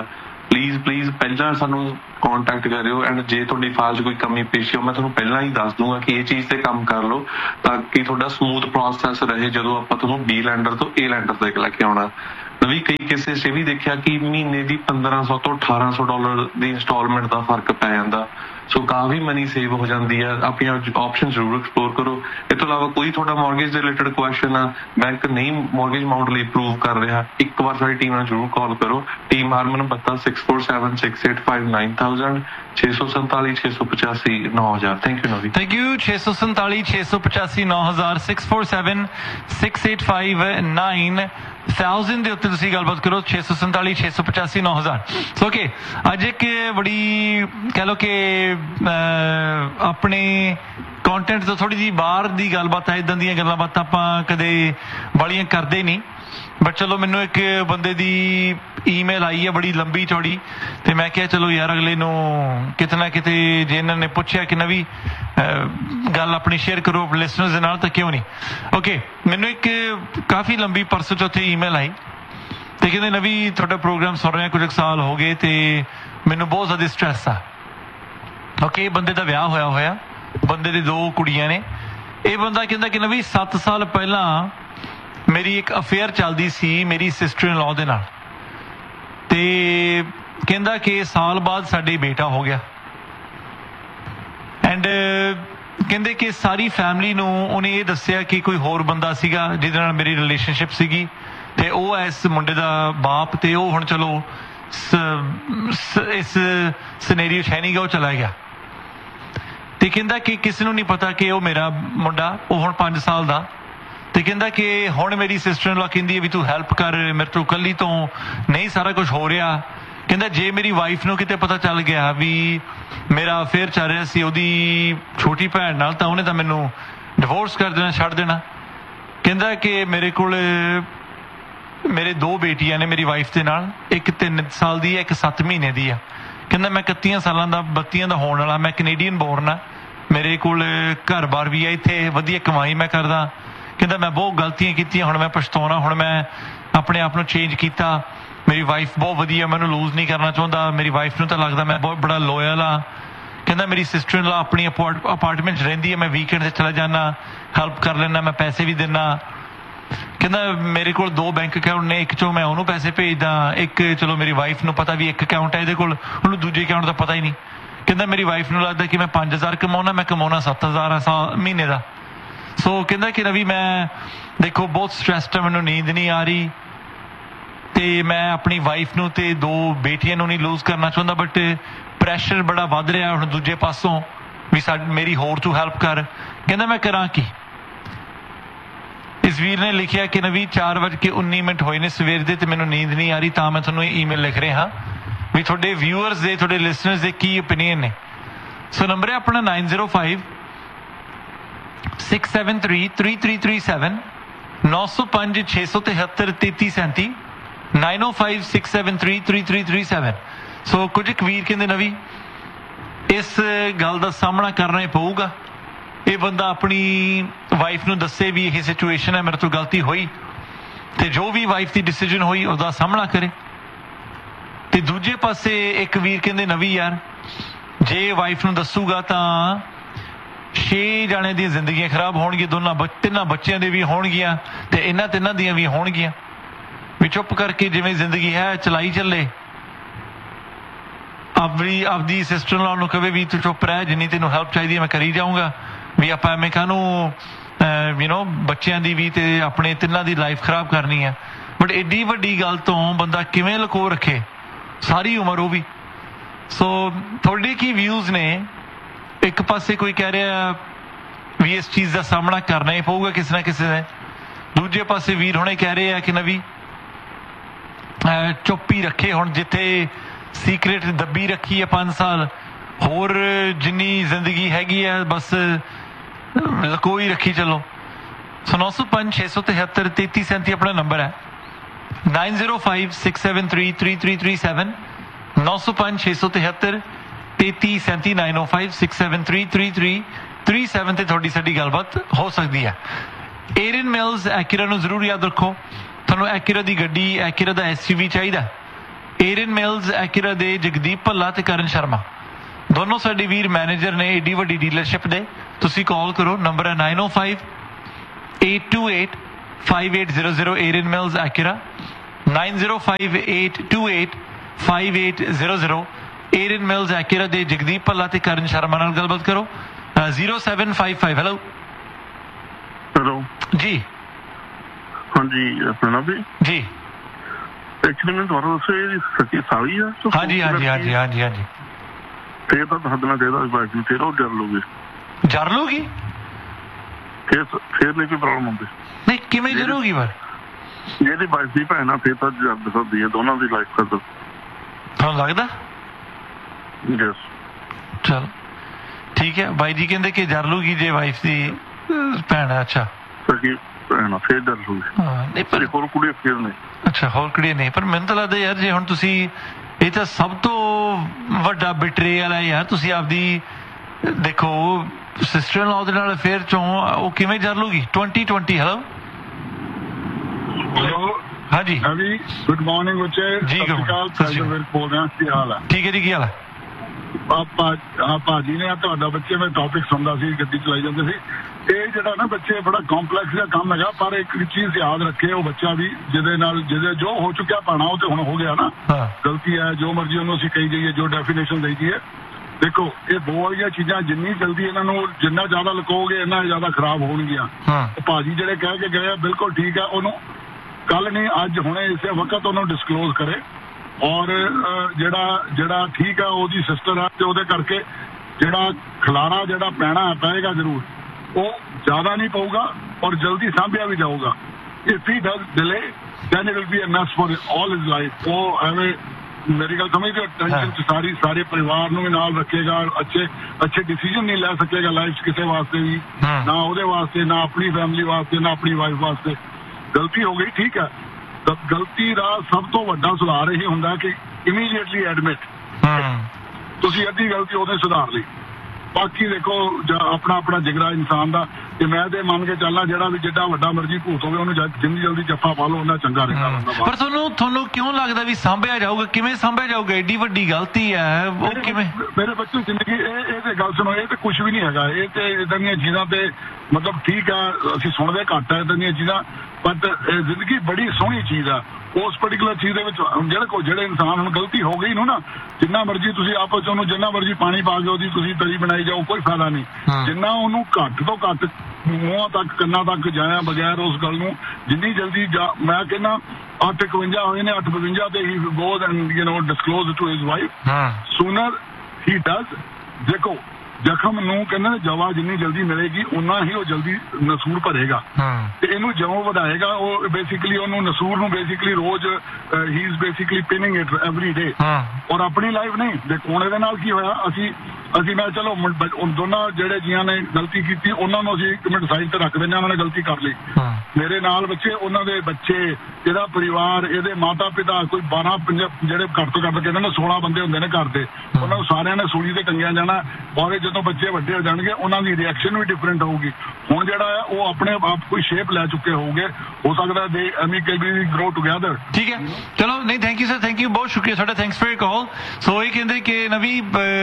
ਪਲੀਜ਼ ਪਲੀਜ਼ ਪਹਿਲਾਂ ਸਾਨੂੰ ਕੰਟੈਕਟ ਕਰਿਓ ਐਂਡ ਜੇ ਤੁਹਾਡੀ ਫਾਈਲ 'ਚ ਕੋਈ ਕਮੀ ਪੇਸ਼ੀ ਹੋ ਮੈਂ ਤੁਹਾਨੂੰ ਪਹਿਲਾਂ ਹੀ ਦੱਸ ਦੂੰਗਾ ਕਿ ਇਹ ਚੀਜ਼ ਤੇ ਕੰਮ ਕਰ ਲਓ ਤਾਂ ਕਿ ਤੁਹਾਡਾ ਸਮੂਥ ਪ੍ਰੋਸੈਸ ਰਹੇ ਜਦੋਂ ਆਪਾਂ ਤੁਹਾਨੂੰ ਬੀ ਲੈਂਡਰ ਤੋਂ ਏ ਲੈਂਡਰ ਤੱਕ ਲੈ ਕੇ ਆਉਣਾ। ਨਵੀਂ ਕਈ ਕੇਸਿਸ 'ਚ ਵੀ ਦੇਖਿਆ ਕਿ ਮਹੀਨੇ ਦੀ ਪੰਦਰਾਂ ਸੌ ਤੋਂ ਅਠਾਰਾਂ ਸੌ ਡਾਲਰ ਦੀ ਇੰਸਟਾਲਮੈਂਟ ਦਾ ਫਰਕ ਪੈ ਜਾਂਦਾ, ਸੋ ਕਾਫੀ ਮਨੀ ਸੇਵ ਹੋ ਜਾਂਦੀ ਆ। ਆਪਣੀਆਂ ਆਪਸ਼ਨ ਜ਼ਰੂਰ ਐਕਸਪਲੋਰ ਕਰੋ। ਇਹ ਤੋਂ ਇਲਾਵਾ ਕੋਈ ਤੁਹਾਡਾ ਮੌਰਗੇਜ ਦੇ ਰਿਲੇਟਡ ਕੁਐਸਚਨ ਆ, ਬੈਂਕ ਨਹੀਂ ਮੌਰਗੇਜ ਅਮਾਊਂਟ ਲਈ ਅਪਰੂਵ ਕਰ ਰਿਹਾ, ਇੱਕ ਵਾਰ ਸਾਡੀ ਟੀਮ ਨਾਲ ਜ਼ਰੂਰ ਕਾਲ ਕਰੋ। Team Harman ਬੱਤਾ six four seven six eight five nine thousand ਛੇ ਸੌ ਸੰਤਾਲੀ ਛੇ ਸੌ ਪਚਾਸੀ ਨੌ ਹਜ਼ਾਰ। ਥੈਂਕ ਯੂ ਨਵੀ। Thank you. ਛੇ ਸੌ ਸੰਤਾਲੀ ਛੇ ਸੌ ਪਚਾਸੀ ਨੌ ਹਜ਼ਾਰ six four seven six eight five nine thousand ਦੇ ਉੱਤੇ ਤੁਸੀਂ ਗੱਲਬਾਤ ਕਰੋ। ਛੇ ਸੌ ਸੰਤਾਲੀ ਛੇ ਸੌ ਪਚਾਸੀ ਨੌ ਹਜ਼ਾਰ। ਸੋ ਓਕੇ, ਅੱਜ ਇੱਕ ਬੜੀ ਕਹਿ ਲਓ ਕਿ ਆਪਣੇ ਕੰਟੈਂਟ ਤੋਂ ਥੋੜੀ ਜਿਹੀ ਬਾਹਰ ਦੀ ਗੱਲਬਾਤ ਹੈ। ਇਦਾਂ ਦੀਆਂ ਗੱਲਾਂ ਬਾਤਾਂ ਆਪਾਂ ਕਦੇ ਵਾਲੀਆਂ ਕਰਦੇ ਨਹੀਂ, ਬਟ ਚਲੋ ਮੈਨੂੰ ਇੱਕ ਬੰਦੇ ਦੀ ਈਮੇਲ ਆਈ ਹੈ ਬੜੀ ਲੰਬੀ ਚੌੜੀ, ਤੇ ਮੈਂ ਕਿਹਾ ਚਲੋ ਯਾਰ ਅਗਲੇ ਨੂੰ ਕਿਤੇ ਨਾ ਕਿਤੇ ਜੇ ਇਹਨਾਂ ਨੇ ਪੁੱਛਿਆ ਕਿ ਨਵੀਂ ਗੱਲ ਆਪਣੀ ਸ਼ੇਅਰ ਕਰੋ ਆਪਣੇ ਲਿਸਨਰਸ ਦੇ ਨਾਲ ਤਾਂ ਕਿਉਂ ਨਹੀਂ। ਓਕੇ, ਮੈਨੂੰ ਇੱਕ ਕਾਫੀ ਲੰਬੀ ਪਰਸੋਂ ਚੌਥੇ ਈਮੇਲ ਆਈ ਤੇ ਕਹਿੰਦੇ ਨਵੀਂ ਤੁਹਾਡਾ ਪ੍ਰੋਗਰਾਮ ਸੁਣ ਰਿਹਾ ਕੁਝ ਸਾਲ ਹੋ ਗਏ ਤੇ ਮੈਨੂੰ ਬਹੁਤ ਜ਼ਿਆਦਾ ਸਟ੍ਰੈਸ ਆ। ਓਕੇ, ਬੰਦੇ ਦਾ ਵਿਆਹ ਹੋਇਆ ਹੋਇਆ, ਬੰਦੇ ਦੇ ਦੋ ਕੁੜੀਆਂ ਨੇ। ਇਹ ਬੰਦਾ ਕਹਿੰਦਾ ਕਿ ਨਵੀਂ ਸੱਤ ਸਾਲ ਪਹਿਲਾਂ ਮੇਰੀ ਇੱਕ ਅਫੇਅਰ ਚੱਲਦੀ ਸੀ ਮੇਰੀ ਸਿਸਟਰ ਇਨ ਲਾਅ ਦੇ ਨਾਲ, ਤੇ ਕਹਿੰਦਾ ਕਿ ਸਾਲ ਬਾਅਦ ਸਾਡੇ ਬੇਟਾ ਹੋ ਗਿਆ ਐਂਡ ਕਹਿੰਦੇ ਕਿ ਸਾਰੀ ਫੈਮਿਲੀ ਨੂੰ ਉਹਨੇ ਇਹ ਦੱਸਿਆ ਕਿ ਕੋਈ ਹੋਰ ਬੰਦਾ ਸੀਗਾ ਜਿਹਦੇ ਨਾਲ ਮੇਰੀ ਰਿਲੇਸ਼ਨਸ਼ਿਪ ਸੀਗੀ ਤੇ ਉਹ ਹੈ ਇਸ ਮੁੰਡੇ ਦਾ ਬਾਪ, ਤੇ ਉਹ ਹੁਣ ਚਲੋ ਇਸ ਸਿਨੈਰੀਓ 'ਚ ਹੈ ਨਹੀਂ ਗਾ, ਉਹ ਚਲਾ ਗਿਆ। ਤੇ ਕਹਿੰਦਾ ਕਿ ਕਿਸੇ ਨੂੰ ਨਹੀਂ ਪਤਾ ਕਿ ਉਹ ਮੇਰਾ ਮੁੰਡਾ, ਉਹ ਹੁਣ ਪੰਜ ਸਾਲ ਦਾ। ਤੇ ਕਹਿੰਦਾ ਕਿ ਹੁਣ ਮੇਰੀ ਸਿਸਟਰ ਇਨ ਲਾ ਕਹਿੰਦੀ ਹੈ ਵੀ ਤੂੰ ਹੈਲਪ ਕਰ, ਮੇਰੇ ਤੋਂ ਇਕੱਲੀ ਤੋਂ ਨਹੀਂ ਸਾਰਾ ਕੁਝ ਹੋ ਰਿਹਾ। ਕਹਿੰਦਾ ਜੇ ਮੇਰੀ ਵਾਈਫ ਨੂੰ ਕਿਤੇ ਪਤਾ ਚੱਲ ਗਿਆ ਵੀ ਮੇਰਾ ਅਫੇਅਰ ਚੱਲ ਰਿਹਾ ਸੀ ਉਹਦੀ ਛੋਟੀ ਭੈਣ ਨਾਲ ਤਾਂ ਉਹਨੇ ਤਾਂ ਮੈਨੂੰ ਡਿਵੋਰਸ ਕਰ ਦੇਣਾ, ਛੱਡ ਦੇਣਾ। ਕਹਿੰਦਾ ਕਿ ਮੇਰੇ ਕੋਲ ਮੇਰੇ ਦੋ ਬੇਟੀਆਂ ਨੇ ਮੇਰੀ ਵਾਈਫ ਦੇ ਨਾਲ, ਇੱਕ ਤਿੰਨ ਸਾਲ ਦੀ ਹੈ, ਇੱਕ ਸੱਤ ਮਹੀਨੇ ਦੀ ਆ। ਕਹਿੰਦਾ ਮੈਂ ਇਕੱਤੀਆਂ ਸਾਲਾਂ ਦਾ ਬੱਤੀਆਂ ਦਾ ਹੋਣ ਵਾਲਾ, ਮੈਂ ਕੈਨੇਡੀਅਨ ਬੋਰਨ ਆ, ਮੇਰੇ ਕੋਲ ਘਰ-ਬਾਰ ਵੀ ਆ ਇੱਥੇ, ਵਧੀਆ ਕਮਾਈ ਮੈਂ ਕਰਦਾ। ਕਹਿੰਦਾ ਮੈਂ ਬਹੁਤ ਗਲਤੀਆਂ ਕੀਤੀਆਂ, ਹੁਣ ਮੈਂ ਪਛਤਾਉਣਾ, ਹੁਣ ਮੈਂ ਆਪਣੇ ਆਪ ਨੂੰ ਚੇਂਜ ਕੀਤਾ। ਮੇਰੀ ਵਾਈਫ ਬਹੁਤ ਵਧੀਆ, ਮੈਨੂੰ ਲੂਜ਼ ਨਹੀਂ ਕਰਨਾ ਚਾਹੁੰਦਾ। ਮੇਰੀ ਵਾਈਫ ਨੂੰ ਤਾਂ ਲੱਗਦਾ ਮੈਂ ਬਹੁਤ ਬੜਾ ਲੋਇਲ ਆ। ਕਹਿੰਦਾ ਮੇਰੀ ਸਿਸਟਰ ਇਨ ਲਾ ਆਪਣੀ ਅਪਾਰਟਮੈਂਟ 'ਚ ਰਹਿੰਦੀ ਹੈ, ਮੈਂ ਵੀਕਐਂਡ 'ਤੇ ਚਲਾ ਜਾਂਦਾ, ਹੈਲਪ ਕਰ ਲੈਂਦਾ, ਮੈਂ ਪੈਸੇ ਵੀ ਦਿੰਦਾ। ਕਹਿੰਦਾ ਮੇਰੇ ਕੋਲ ਦੋ ਬੈਂਕ ਅਕਾਊਂਟ ਨੇ, ਇੱਕ 'ਚੋਂ ਮੈਂ ਉਹਨੂੰ ਪੈਸੇ ਭੇਜਦਾ, ਇੱਕ ਚਲੋ ਮੇਰੀ ਵਾਈਫ ਨੂੰ ਪਤਾ ਵੀ ਇੱਕ ਅਕਾਊਂਟ ਹੈ ਇਹਦੇ ਕੋਲ, ਉਹਨੂੰ ਦੂਜੇ ਅਕਾਊਂਟ ਦਾ ਪਤਾ ਹੀ ਨਹੀਂ। ਕਹਿੰਦਾ ਮੇਰੀ ਵਾਈਫ ਨੂੰ ਲੱਗਦਾ ਕਿ ਮੈਂ ਪੰਜ ਹਜ਼ਾਰ ਕਮਾਉਣਾ, ਮੈਂ ਕਮਾਉਣਾ ਸੱਤ ਹਜ਼ਾਰ ਆ ਸਾਲ ਮਹੀਨੇ ਦਾ। ਸੋ ਕਹਿੰਦਾ ਕਿ ਰਵੀ ਮੈਂ ਦੇਖੋ ਬਹੁਤ ਸਟ੍ਰੈਸਡ ਆ, ਮੈਨੂੰ ਨੀਂਦ ਨਹੀਂ ਆ ਰਹੀ ਤੇ ਮੈਂ ਆਪਣੀ ਵਾਈਫ ਨੂੰ ਤੇ ਦੋ ਬੇਟੀਆਂ ਨੂੰ ਨਹੀਂ ਲੂਜ਼ ਕਰਨਾ ਚਾਹੁੰਦਾ, ਬਟ ਪ੍ਰੈਸ਼ਰ ਬੜਾ ਵੱਧ ਰਿਹਾ ਹੁਣ ਦੂਜੇ ਪਾਸੋਂ ਵੀ ਸਾਡੀ ਮੇਰੀ ਹੋਰ ਤੂੰ ਹੈਲਪ ਕਰ। ਕਹਿੰਦਾ ਮੈਂ ਕਰਾਂ ਕੀ। ਇਸ ਵੀਰ ਨੇ ਲਿਖਿਆ ਕਿ ਨਵੀਂ ਚਾਰ ਵੱਜ ਕੇ ਉੱਨੀ ਮਿੰਟ ਹੋਏ ਨੇ ਸਵੇਰ ਦੇ ਤੇ ਮੈਨੂੰ ਨੀਂਦ ਨਹੀਂ ਆ ਰਹੀ, ਤਾਂ ਮੈਂ ਤੁਹਾਨੂੰ ਇਹ ਈਮੇਲ ਲਿਖ ਰਿਹਾ ਵੀ ਤੁਹਾਡੇ ਵਿਊਅਰਸ ਦੇ, ਤੁਹਾਡੇ ਲਿਸਨਰਸ ਦੇ ਕੀ ਓਪੀਨੀਅਨ ਨੇ। ਸੋ ਨੰਬਰ ਹੈ ਆਪਣਾ nine zero five six seven three three three three seven ਨੌ ਸੌ ਪੰਜ ਛੇ ਸੌ ਤਿਹੱਤਰ ਤੇਤੀ ਸੈਂਤੀ ਨਾਈਨ ਓ five six seven three three three three seven. ਸੋ ਕੁਝ ਕੁ ਵੀਰ ਕਹਿੰਦੇ ਨਵੀਂ ਇਸ ਗੱਲ ਦਾ ਸਾਹਮਣਾ ਕਰਨਾ ਹੀ ਪਊਗਾ। ਇਹ ਬੰਦਾ ਆਪਣੀ ਵਾਈਫ ਨੂੰ ਦੱਸੇ ਵੀ ਇਹ ਸਿਚੁਏਸ਼ਨ ਹੈ, ਮੇਰੇ ਤੋਂ ਗਲਤੀ ਹੋਈ, ਤੇ ਜੋ ਵੀ ਵਾਈਫ ਦੀ ਡਿਸੀਜਨ ਹੋਈ ਉਹਦਾ ਸਾਹਮਣਾ ਕਰੇ। ਤੇ ਦੂਜੇ ਪਾਸੇ ਇੱਕ ਵੀਰ ਕਹਿੰਦੇ ਨਵੀਂ ਯਾਰ ਜੇ ਵਾਈਫ ਨੂੰ ਦੱਸੂਗਾ ਤਾਂ ਛੇ ਜਾਣੇ ਦੀਆਂ ਜ਼ਿੰਦਗੀਆਂ ਖਰਾਬ ਹੋਣਗੀਆਂ, ਦੋਨਾਂ ਤਿੰਨਾਂ ਬੱਚਿਆਂ ਦੇ ਵੀ ਹੋਣਗੀਆਂ ਤੇ ਇਹਨਾਂ ਤਿੰਨਾਂ ਦੀਆਂ ਵੀ ਹੋਣਗੀਆਂ। ਵੀ ਚੁੱਪ ਕਰਕੇ ਜਿਵੇਂ ਜ਼ਿੰਦਗੀ ਹੈ ਚਲਾਈ ਚੱਲੇ। ਆਪਣੀ ਆਪਦੀ ਸਿਸਟਰ ਨਾਲ ਨੂੰ ਕਹੇ ਵੀ ਤੂੰ ਚੁੱਪ ਰਹਿ, ਜਿੰਨੀ ਤੈਨੂੰ ਹੈਲਪ ਚਾਹੀਦੀ ਹੈ ਮੈਂ ਕਰੀ ਜਾਊਂਗਾ, ਵੀ ਆਪਾਂ ਐਵੇਂ ਕਾਹਨੂੰ ਯੂ ਨੋ ਬੱਚਿਆਂ ਦੀ ਵੀ ਤੇ ਆਪਣੇ ਤਿੰਨਾਂ ਦੀ ਲਾਈਫ ਖਰਾਬ ਕਰਨੀ ਹੈ। ਬਟ ਐਡੀ ਵੱਡੀ ਗੱਲ ਤੋਂ ਬੰਦਾ ਕਿਵੇਂ ਲੁਕੋ ਰੱਖੇ ਸਾਰੀ ਉਮਰ ਉਹ ਵੀ। ਸੋ ਤੁਹਾਡੇ ਕੀ ਵਿਊਜ਼ ਨੇ? ਇੱਕ ਪਾਸੇ ਕੋਈ ਕਹਿ ਰਿਹਾ ਵੀ ਇਸ ਚੀਜ਼ ਦਾ ਸਾਹਮਣਾ ਕਰਨਾ ਹੀ ਪਊਗਾ ਕਿਸੇ ਨਾ ਕਿਸੇ ਨੇ, ਦੂਜੇ ਪਾਸੇ ਵੀਰ ਹੁਣੇ ਕਹਿ ਰਹੇ ਆ ਕਿ ਨਵੀਂ ਚੁੱਪ ਹੀ ਰੱਖੇ, ਹੁਣ ਜਿੱਥੇ ਸੀਕ੍ਰੇਟ ਦੱਬੀ ਰੱਖੀ ਹੈ ਪੰਜ ਸਾਲ, ਹੋਰ ਜਿੰਨੀ ਜ਼ਿੰਦਗੀ ਹੈਗੀ ਹੈ ਬਸ ਲਕੋਈ ਰੱਖੀ ਚੱਲੋ। ਸੋ ਨੌ ਸੌ ਪੰਜ ਛੇ ਸੌ ਤਿਹੱਤਰ ਤੇਤੀ ਸੈਂਤੀ ਆਪਣਾ ਨੰਬਰ ਹੈ, nine zero five six seven three three three three seven ਨੌ ਸੌ ਪੰਜ ਛੇ ਸੌ ਤਿਹੱਤਰ ਤੇਤੀ ਸੈਂਤੀ ਨਾਈਨ ਓ five six seven three three three three seven ਤੇ ਤੁਹਾਡੀ ਸਾਡੀ ਗੱਲਬਾਤ ਹੋ ਸਕਦੀ ਹੈ। ਏਰੀਅਨ ਮਿਲਸ ਐਕੀਰਾ ਨੂੰ ਜ਼ਰੂਰ ਯਾਦ ਰੱਖੋ, ਤੁਹਾਨੂੰ ਐਕੀਰਾ ਦੀ ਗੱਡੀ, ਐਕੀਰਾ ਦਾ ਐਸ ਯੂ ਵੀ ਚਾਹੀਦਾ ਏਰਨ ਮਿਲਸ ਐਕਿਰਾ ਦੇ ਜਗਦੀਪ ਭੱਲਾ ਤੇ ਕਰਨ ਸ਼ਰਮਾ ਦੋਨੋਂ ਸਾਡੇ ਵੀਰ ਮੈਨੇਜਰ ਨੇ ਏਡੀ ਵੱਡੀ ਡੀਲਰਸ਼ਿਪ ਦੇ। ਤੁਸੀਂ ਕਾਲ ਕਰੋ, ਨੰਬਰ ਹੈ ਨਾइन ओ five eight to eight five eight zero zero ਏਰਨ mills ਐਕਿਰਾ nine zero five eight to eight five eight zero zero ਏਰਨ mills ਐਕਿਰਾ ਦੇ ਜਗਦੀਪ ਭੱਲਾ ਤੇ ਕਰਨ ਸ਼ਰਮਾ ਨਾਲ ਗੱਲਬਾਤ ਕਰੋ। Zero seven five five hello hello ਜੀ ਹਾਂਜੀ ਆਪਣਾ ਵੀ ਜੀ ਐਕਚੁਅਲੀ ਮੈਂ ਤੁਹਾਨੂੰ ਦੱਸਿਆ ਇਹਦੀ ਸੱਚੀ ਸਾਲੀ ਆ ਹਾਂਜੀ ਹਾਂਜੀ ਹਾਂਜੀ ਹਾਂਜੀ ਹਾਂਜੀ ਫੇਰ ਤਾਂ ਹੱਦਣਾ ਚਾਹੀਦਾ ਬਾਈਕ ਨੂੰ, ਫੇਰ ਉਹ ਜਰ ਲੂਗੀ ਜਰ ਲੂਗੀ ਫੇਰ ਫੇਰ ਨਹੀਂ ਕੋਈ ਪ੍ਰੋਬਲਮ ਹੁੰਦੀ। ਨਹੀਂ ਕਿਵੇਂ ਜਰੂਗੀ ਪਰ ਜਿਹਦੀ ਬਾਈਕ ਦੀ ਭੈਣ ਆ ਫੇਰ ਤਾਂ ਜਰ ਸਕਦੀ ਹੈ ਦੋਨਾਂ ਦੀ ਲਾਈਫ ਕਦਰ। ਤੁਹਾਨੂੰ ਲੱਗਦਾ? ਯਸ ਚਲ ਠੀਕ ਹੈ। ਬਾਈ ਜੀ ਕਹਿੰਦੇ ਕਿ ਜਰ ਲੂਗੀ ਜੇ ਵਾਈਫ ਦੀ ਭੈਣ ਹੈ। ਅੱਛਾ ਸੱਚੀ ਭੈਣ ਆ ਫੇਰ ਜਰ ਲੂਗੀ। ਹਾਂ ਨਹੀਂ ਪਰ ਹੋਰ ਕੁੜੀ ਫੇਰ ਨਹੀਂ। ਅੱਛਾ ਹੋਰ ਕੁੜੀ ਨਹੀਂ, ਪਰ ਮੈਨੂੰ ਤਾਂ ਲੱਗਦਾ ਯਾਰ ਜੇ ਹੁਣ ਤੁਸੀਂ ਇਹ ਤਾਂ ਸਭ ਤੋਂ ਵੱਡਾ ਬਿਟਰੇਅਲ ਹੈ ਯਾਰ। ਤੁਸੀਂ ਆਪਦੀ ਦੇਖੋ ਸਿਸਟਰ ਇਨ ਲਾਅ ਦੇ ਨਾਲ ਅਫੇਅਰ ਚੋਂ ਉਹ ਕਿਵੇਂ ਜਰ ਲੂਗੀ? ट्वेंटी ट्वेंटी ਹੈਲੋ ਹੈਲੋ ਹਾਂਜੀ ਰਵੀ ਗੁੱਡ ਮਾਰਨਿੰਗ ਬੱਚੇ ਜੀ ਸਤਿ ਸ਼੍ਰੀ ਅਕਾਲ। ਸੈਲਵਰ ਬੋਲ ਰਿਹਾ, ਕੀ ਹਾਲ ਹੈ? ਠੀਕ ਹੈ ਜੀ, ਕੀ ਹਾਲ ਹੈ? ਆਪਾਂ ਹਾਂ ਭਾਜੀ ਨੇ ਤੁਹਾਡਾ ਬੱਚੇ ਮੈਂ ਟੌਪਿਕ ਸੁਣਦਾ ਸੀ, ਗੱਡੀ ਚਲਾਈ ਜਾਂਦੇ ਸੀ। ਇਹ ਜਿਹੜਾ ਨਾ ਬੱਚੇ ਬੜਾ ਕੰਪਲੈਕਸ ਦਾ ਕੰਮ ਹੈਗਾ, ਪਰ ਇੱਕ ਚੀਜ਼ ਯਾਦ ਰੱਖੇ ਉਹ ਬੱਚਾ ਵੀ ਜਿਹਦੇ ਨਾਲ ਜਿਹਦੇ ਜੋ ਹੋ ਚੁੱਕਿਆ ਪਾਣਾ ਉਹ ਤੇ ਹੁਣ ਹੋ ਗਿਆ ਨਾ, ਗਲਤੀ ਹੈ ਜੋ ਮਰਜ਼ੀ ਉਹਨੂੰ ਅਸੀਂ ਕਹੀ ਜਾਈਏ, ਜੋ ਡੈਫੀਨੇਸ਼ਨ ਦੇਈ ਜਾਈਏ। ਦੇਖੋ ਇਹ ਦੋ ਵਾਲੀਆਂ ਚੀਜ਼ਾਂ ਜਿੰਨੀ ਜਲਦੀ ਇਹਨਾਂ ਨੂੰ ਜਿੰਨਾ ਜ਼ਿਆਦਾ ਲੁਕਾਓਗੇ ਇੰਨਾ ਜ਼ਿਆਦਾ ਖਰਾਬ ਹੋਣਗੀਆਂ। ਭਾਜੀ ਜਿਹੜੇ ਕਹਿ ਕੇ ਗਏ ਆ ਬਿਲਕੁਲ ਠੀਕ ਹੈ, ਉਹਨੂੰ ਕੱਲ ਨਹੀਂ ਅੱਜ ਹੁਣੇ ਇਸੇ ਵਕਤ ਉਹਨੂੰ ਡਿਸਕਲੋਜ਼ ਕਰੇ। ਔਰ ਜਿਹੜਾ ਜਿਹੜਾ ਠੀਕ ਹੈ ਉਹਦੀ ਸਿਸਟਰ ਆ ਤੇ ਉਹਦੇ ਕਰਕੇ ਜਿਹੜਾ ਖਲਾਰਾ ਜਿਹੜਾ ਪੈਣਾ ਪਏਗਾ ਜ਼ਰੂਰ, ਉਹ ਜ਼ਿਆਦਾ ਨਹੀਂ ਪਊਗਾ ਔਰ ਜਲਦੀ ਸਾਂਭਿਆ ਵੀ ਜਾਊਗਾ। If he does delay then it will be a mess for all his life. ਉਹ ਐਵੇਂ ਮੇਰੀ ਗੱਲ ਸਮਝਦੇ ਟੈਨਸ਼ਨ ਚ ਸਾਰੀ ਸਾਰੇ ਪਰਿਵਾਰ ਨੂੰ ਵੀ ਨਾਲ ਰੱਖੇਗਾ, ਅੱਛੇ ਅੱਛੇ ਡਿਸੀਜਨ ਨਹੀਂ ਲੈ ਸਕੇਗਾ ਲਾਈਫ 'ਚ ਕਿਸੇ ਵਾਸਤੇ ਵੀ, ਨਾ ਉਹਦੇ ਵਾਸਤੇ, ਨਾ ਆਪਣੀ ਫੈਮਿਲੀ ਵਾਸਤੇ, ਨਾ ਆਪਣੀ ਵਾਈਫ ਵਾਸਤੇ। ਗਲਤੀ ਹੋ ਗਈ ਠੀਕ ਹੈ, ਗਲਤੀ ਦਾ ਸਭ ਤੋਂ ਵੱਡਾ ਸੁਧਾਰ ਇਹ ਹੁੰਦਾ ਕਿ ਇਮੀਡੀਏਟਲੀ ਐਡਮਿਟ ਤੁਸੀਂ ਅੱਧੀ ਗਲਤੀ ਉਹਨੇ ਸੁਧਾਰ ਲਈ। ਬਾਕੀ ਦੇਖੋ ਆਪਣਾ ਆਪਣਾ ਜਿਗਰਾ ਇਨਸਾਨ ਦਾ, ਤੇ ਮੈਂ ਤੇ ਮੰਨ ਕੇ ਚੱਲਣਾ ਜਿਹੜਾ ਵੀ ਜਿੱਡਾ ਵੱਡਾ ਮਰਜ਼ੀ ਭੂਤ ਹੋਵੇ ਉਹਨੂੰ ਜਿੰਨੀ ਜਲਦੀ ਜੱਫਾ ਪਾ ਲਓ ਉਹਨਾਂ ਚੰਗਾ ਰਹਿੰਦਾ। ਪਰ ਤੁਹਾਨੂੰ ਤੁਹਾਨੂੰ ਕਿਉਂ ਲੱਗਦਾ ਵੀ ਸਾਂਭਿਆ ਜਾਊਗਾ? ਕਿਵੇਂ ਸਾਂਭਿਆ ਜਾਊਗਾ? ਏਡੀ ਵੱਡੀ ਗਲਤੀ ਹੈ ਉਹ ਕਿਵੇਂ? ਮੇਰੇ ਬੱਚੇ ਜ਼ਿੰਦਗੀ ਇਹ ਇਹ ਤੇ ਗੱਲ ਸੁਣੋ, ਇਹ ਤੇ ਕੁਝ ਵੀ ਨਹੀਂ ਹੈਗਾ। ਇਹ ਤੇ ਇਦਾਂ ਦੀਆਂ ਚੀਜ਼ਾਂ ਤੇ ਮਤਲਬ ਠੀਕ ਆ ਅਸੀਂ ਸੁਣਦੇ ਘੱਟ ਆ ਇਦਾਂ ਦੀਆਂ ਚੀਜ਼ਾਂ, ਬਟ ਜ਼ਿੰਦਗੀ ਬੜੀ ਸੋਹਣੀ ਚੀਜ਼ ਆ। ਉਸ ਪਰਟੀਕੂਲਰ ਚੀਜ਼ ਦੇ ਵਿੱਚ ਜਿਹੜੇ ਕੋ ਜਿਹੜੇ ਇਨਸਾਨ ਹੁਣ ਗਲਤੀ ਹੋ ਗਈ ਨੂੰ ਨਾ, ਜਿੰਨਾ ਮਰਜ਼ੀ ਤੁਸੀਂ ਆਪਸ ਚ ਉਹਨੂੰ ਜਿੰਨਾ ਮਰਜ਼ੀ ਪਾਣੀ ਪਾ ਕੇ ਉਹਦੀ ਤੁਸੀਂ ਤਰੀ ਬਣਾਈ ਜਾਓ ਕੋਈ ਫਾਇਦਾ ਨਹੀਂ। ਜਿੰਨਾ ਉਹਨੂੰ ਘੱਟ ਤੋਂ ਘੱਟ ਮੂੰਹਾਂ ਤੱਕ ਕੰਨਾਂ ਤੱਕ ਜਾਇਆ ਬਗੈਰ ਉਸ ਗੱਲ ਨੂੰ ਜਿੰਨੀ ਜਲਦੀ ਮੈਂ ਕਹਿੰਦਾ ਅੱਠ ਇਕਵੰਜਾ ਹੋਏ ਨੇ ਅੱਠ ਬਵੰਜਾ ਤੇ ਹੀ goes and you know disclose to his wife ਸੂਨਰ he does. ਦੇਖੋ ਜ਼ਖਮ ਨੂੰ ਕਹਿੰਦੇ ਨੇ ਜਵਾ ਜਿੰਨੀ ਜਲਦੀ ਮਿਲੇਗੀ ਉਨਾ ਹੀ ਉਹ ਜਲਦੀ ਨਸੂਰ ਭਰੇਗਾ ਤੇ ਇਹਨੂੰ ਜਿਉਂ ਵਧਾਏਗਾ ਉਹ ਬੇਸਿਕਲੀ ਉਹਨੂੰ ਨਸੂਰ ਨੂੰ basically rose he is basically ਪਿਨਿੰਗ it every day. ਔਰ ਆਪਣੀ ਲਾਈਫ ਨਹੀਂ ਦੇਖੋ ਹੁਣ ਇਹਦੇ ਨਾਲ ਕੀ ਹੋਇਆ, ਅਸੀਂ ਅਸੀਂ ਮੈਂ ਚਲੋ ਦੋਨਾਂ ਜਿਹੜੇ ਜੀਆਂ ਨੇ ਗਲਤੀ ਕੀਤੀ ਉਹਨਾਂ ਨੂੰ ਅਸੀਂ ਇੱਕ ਮਿੰਟ ਸਾਈਡ ਤੇ ਰੱਖ ਦਿੰਦੇ ਹਾਂ, ਉਹਨਾਂ ਨੇ ਗਲਤੀ ਕਰ ਲਈ। ਮੇਰੇ ਨਾਲ ਬੱਚੇ, ਉਹਨਾਂ ਦੇ ਬੱਚੇ, ਇਹਦਾ ਪਰਿਵਾਰ, ਇਹਦੇ ਮਾਤਾ ਪਿਤਾ, ਕੋਈ ਬਾਰਾਂ ਜਿਹੜੇ ਘੱਟ ਤੋਂ ਘੱਟ ਕਹਿੰਦੇ ਨੇ ਸੋਲਾਂ ਬੰਦੇ ਹੁੰਦੇ ਨੇ ਘਰ ਦੇ, ਉਹਨਾਂ ਨੂੰ ਸਾਰਿਆਂ ਨੇ ਸੂਲੀ ਤੇ ਟੰਗਿਆ ਜਾਣਾ। ਔਰ ਜਦੋਂ ਬੱਚੇ ਵੱਡੇ ਹੋ ਜਾਣਗੇ ਉਹਨਾਂ ਦੀ ਰਿਐਕਸ਼ਨ ਵੀ ਡਿਫਰੈਂਟ ਹੋਊਗੀ। ਹੁਣ ਜਿਹੜਾ ਹੈ ਉਹ ਆਪਣੇ ਆਪ ਕੋਈ ਸ਼ੇਪ ਲੈ ਚੁੱਕੇ ਹੋਊਗੇ, ਹੋ ਸਕਦਾ ਦੇ ਐਮਿਕੇਬਲੀ ਗਰੋ ਟੁਗੇਦਰ। ਠੀਕ ਹੈ ਚਲੋ ਨਹੀਂ thank you sir, thank you ਬਹੁਤ ਸ਼ੁਕਰੀਆ ਤੁਹਾਡਾ, ਥੈਂਕਸ ਫॉर योर कॉल। ਸੋ ਇਹ ਕਹਿੰਦੇ ਕਿ ਨਵੀਂ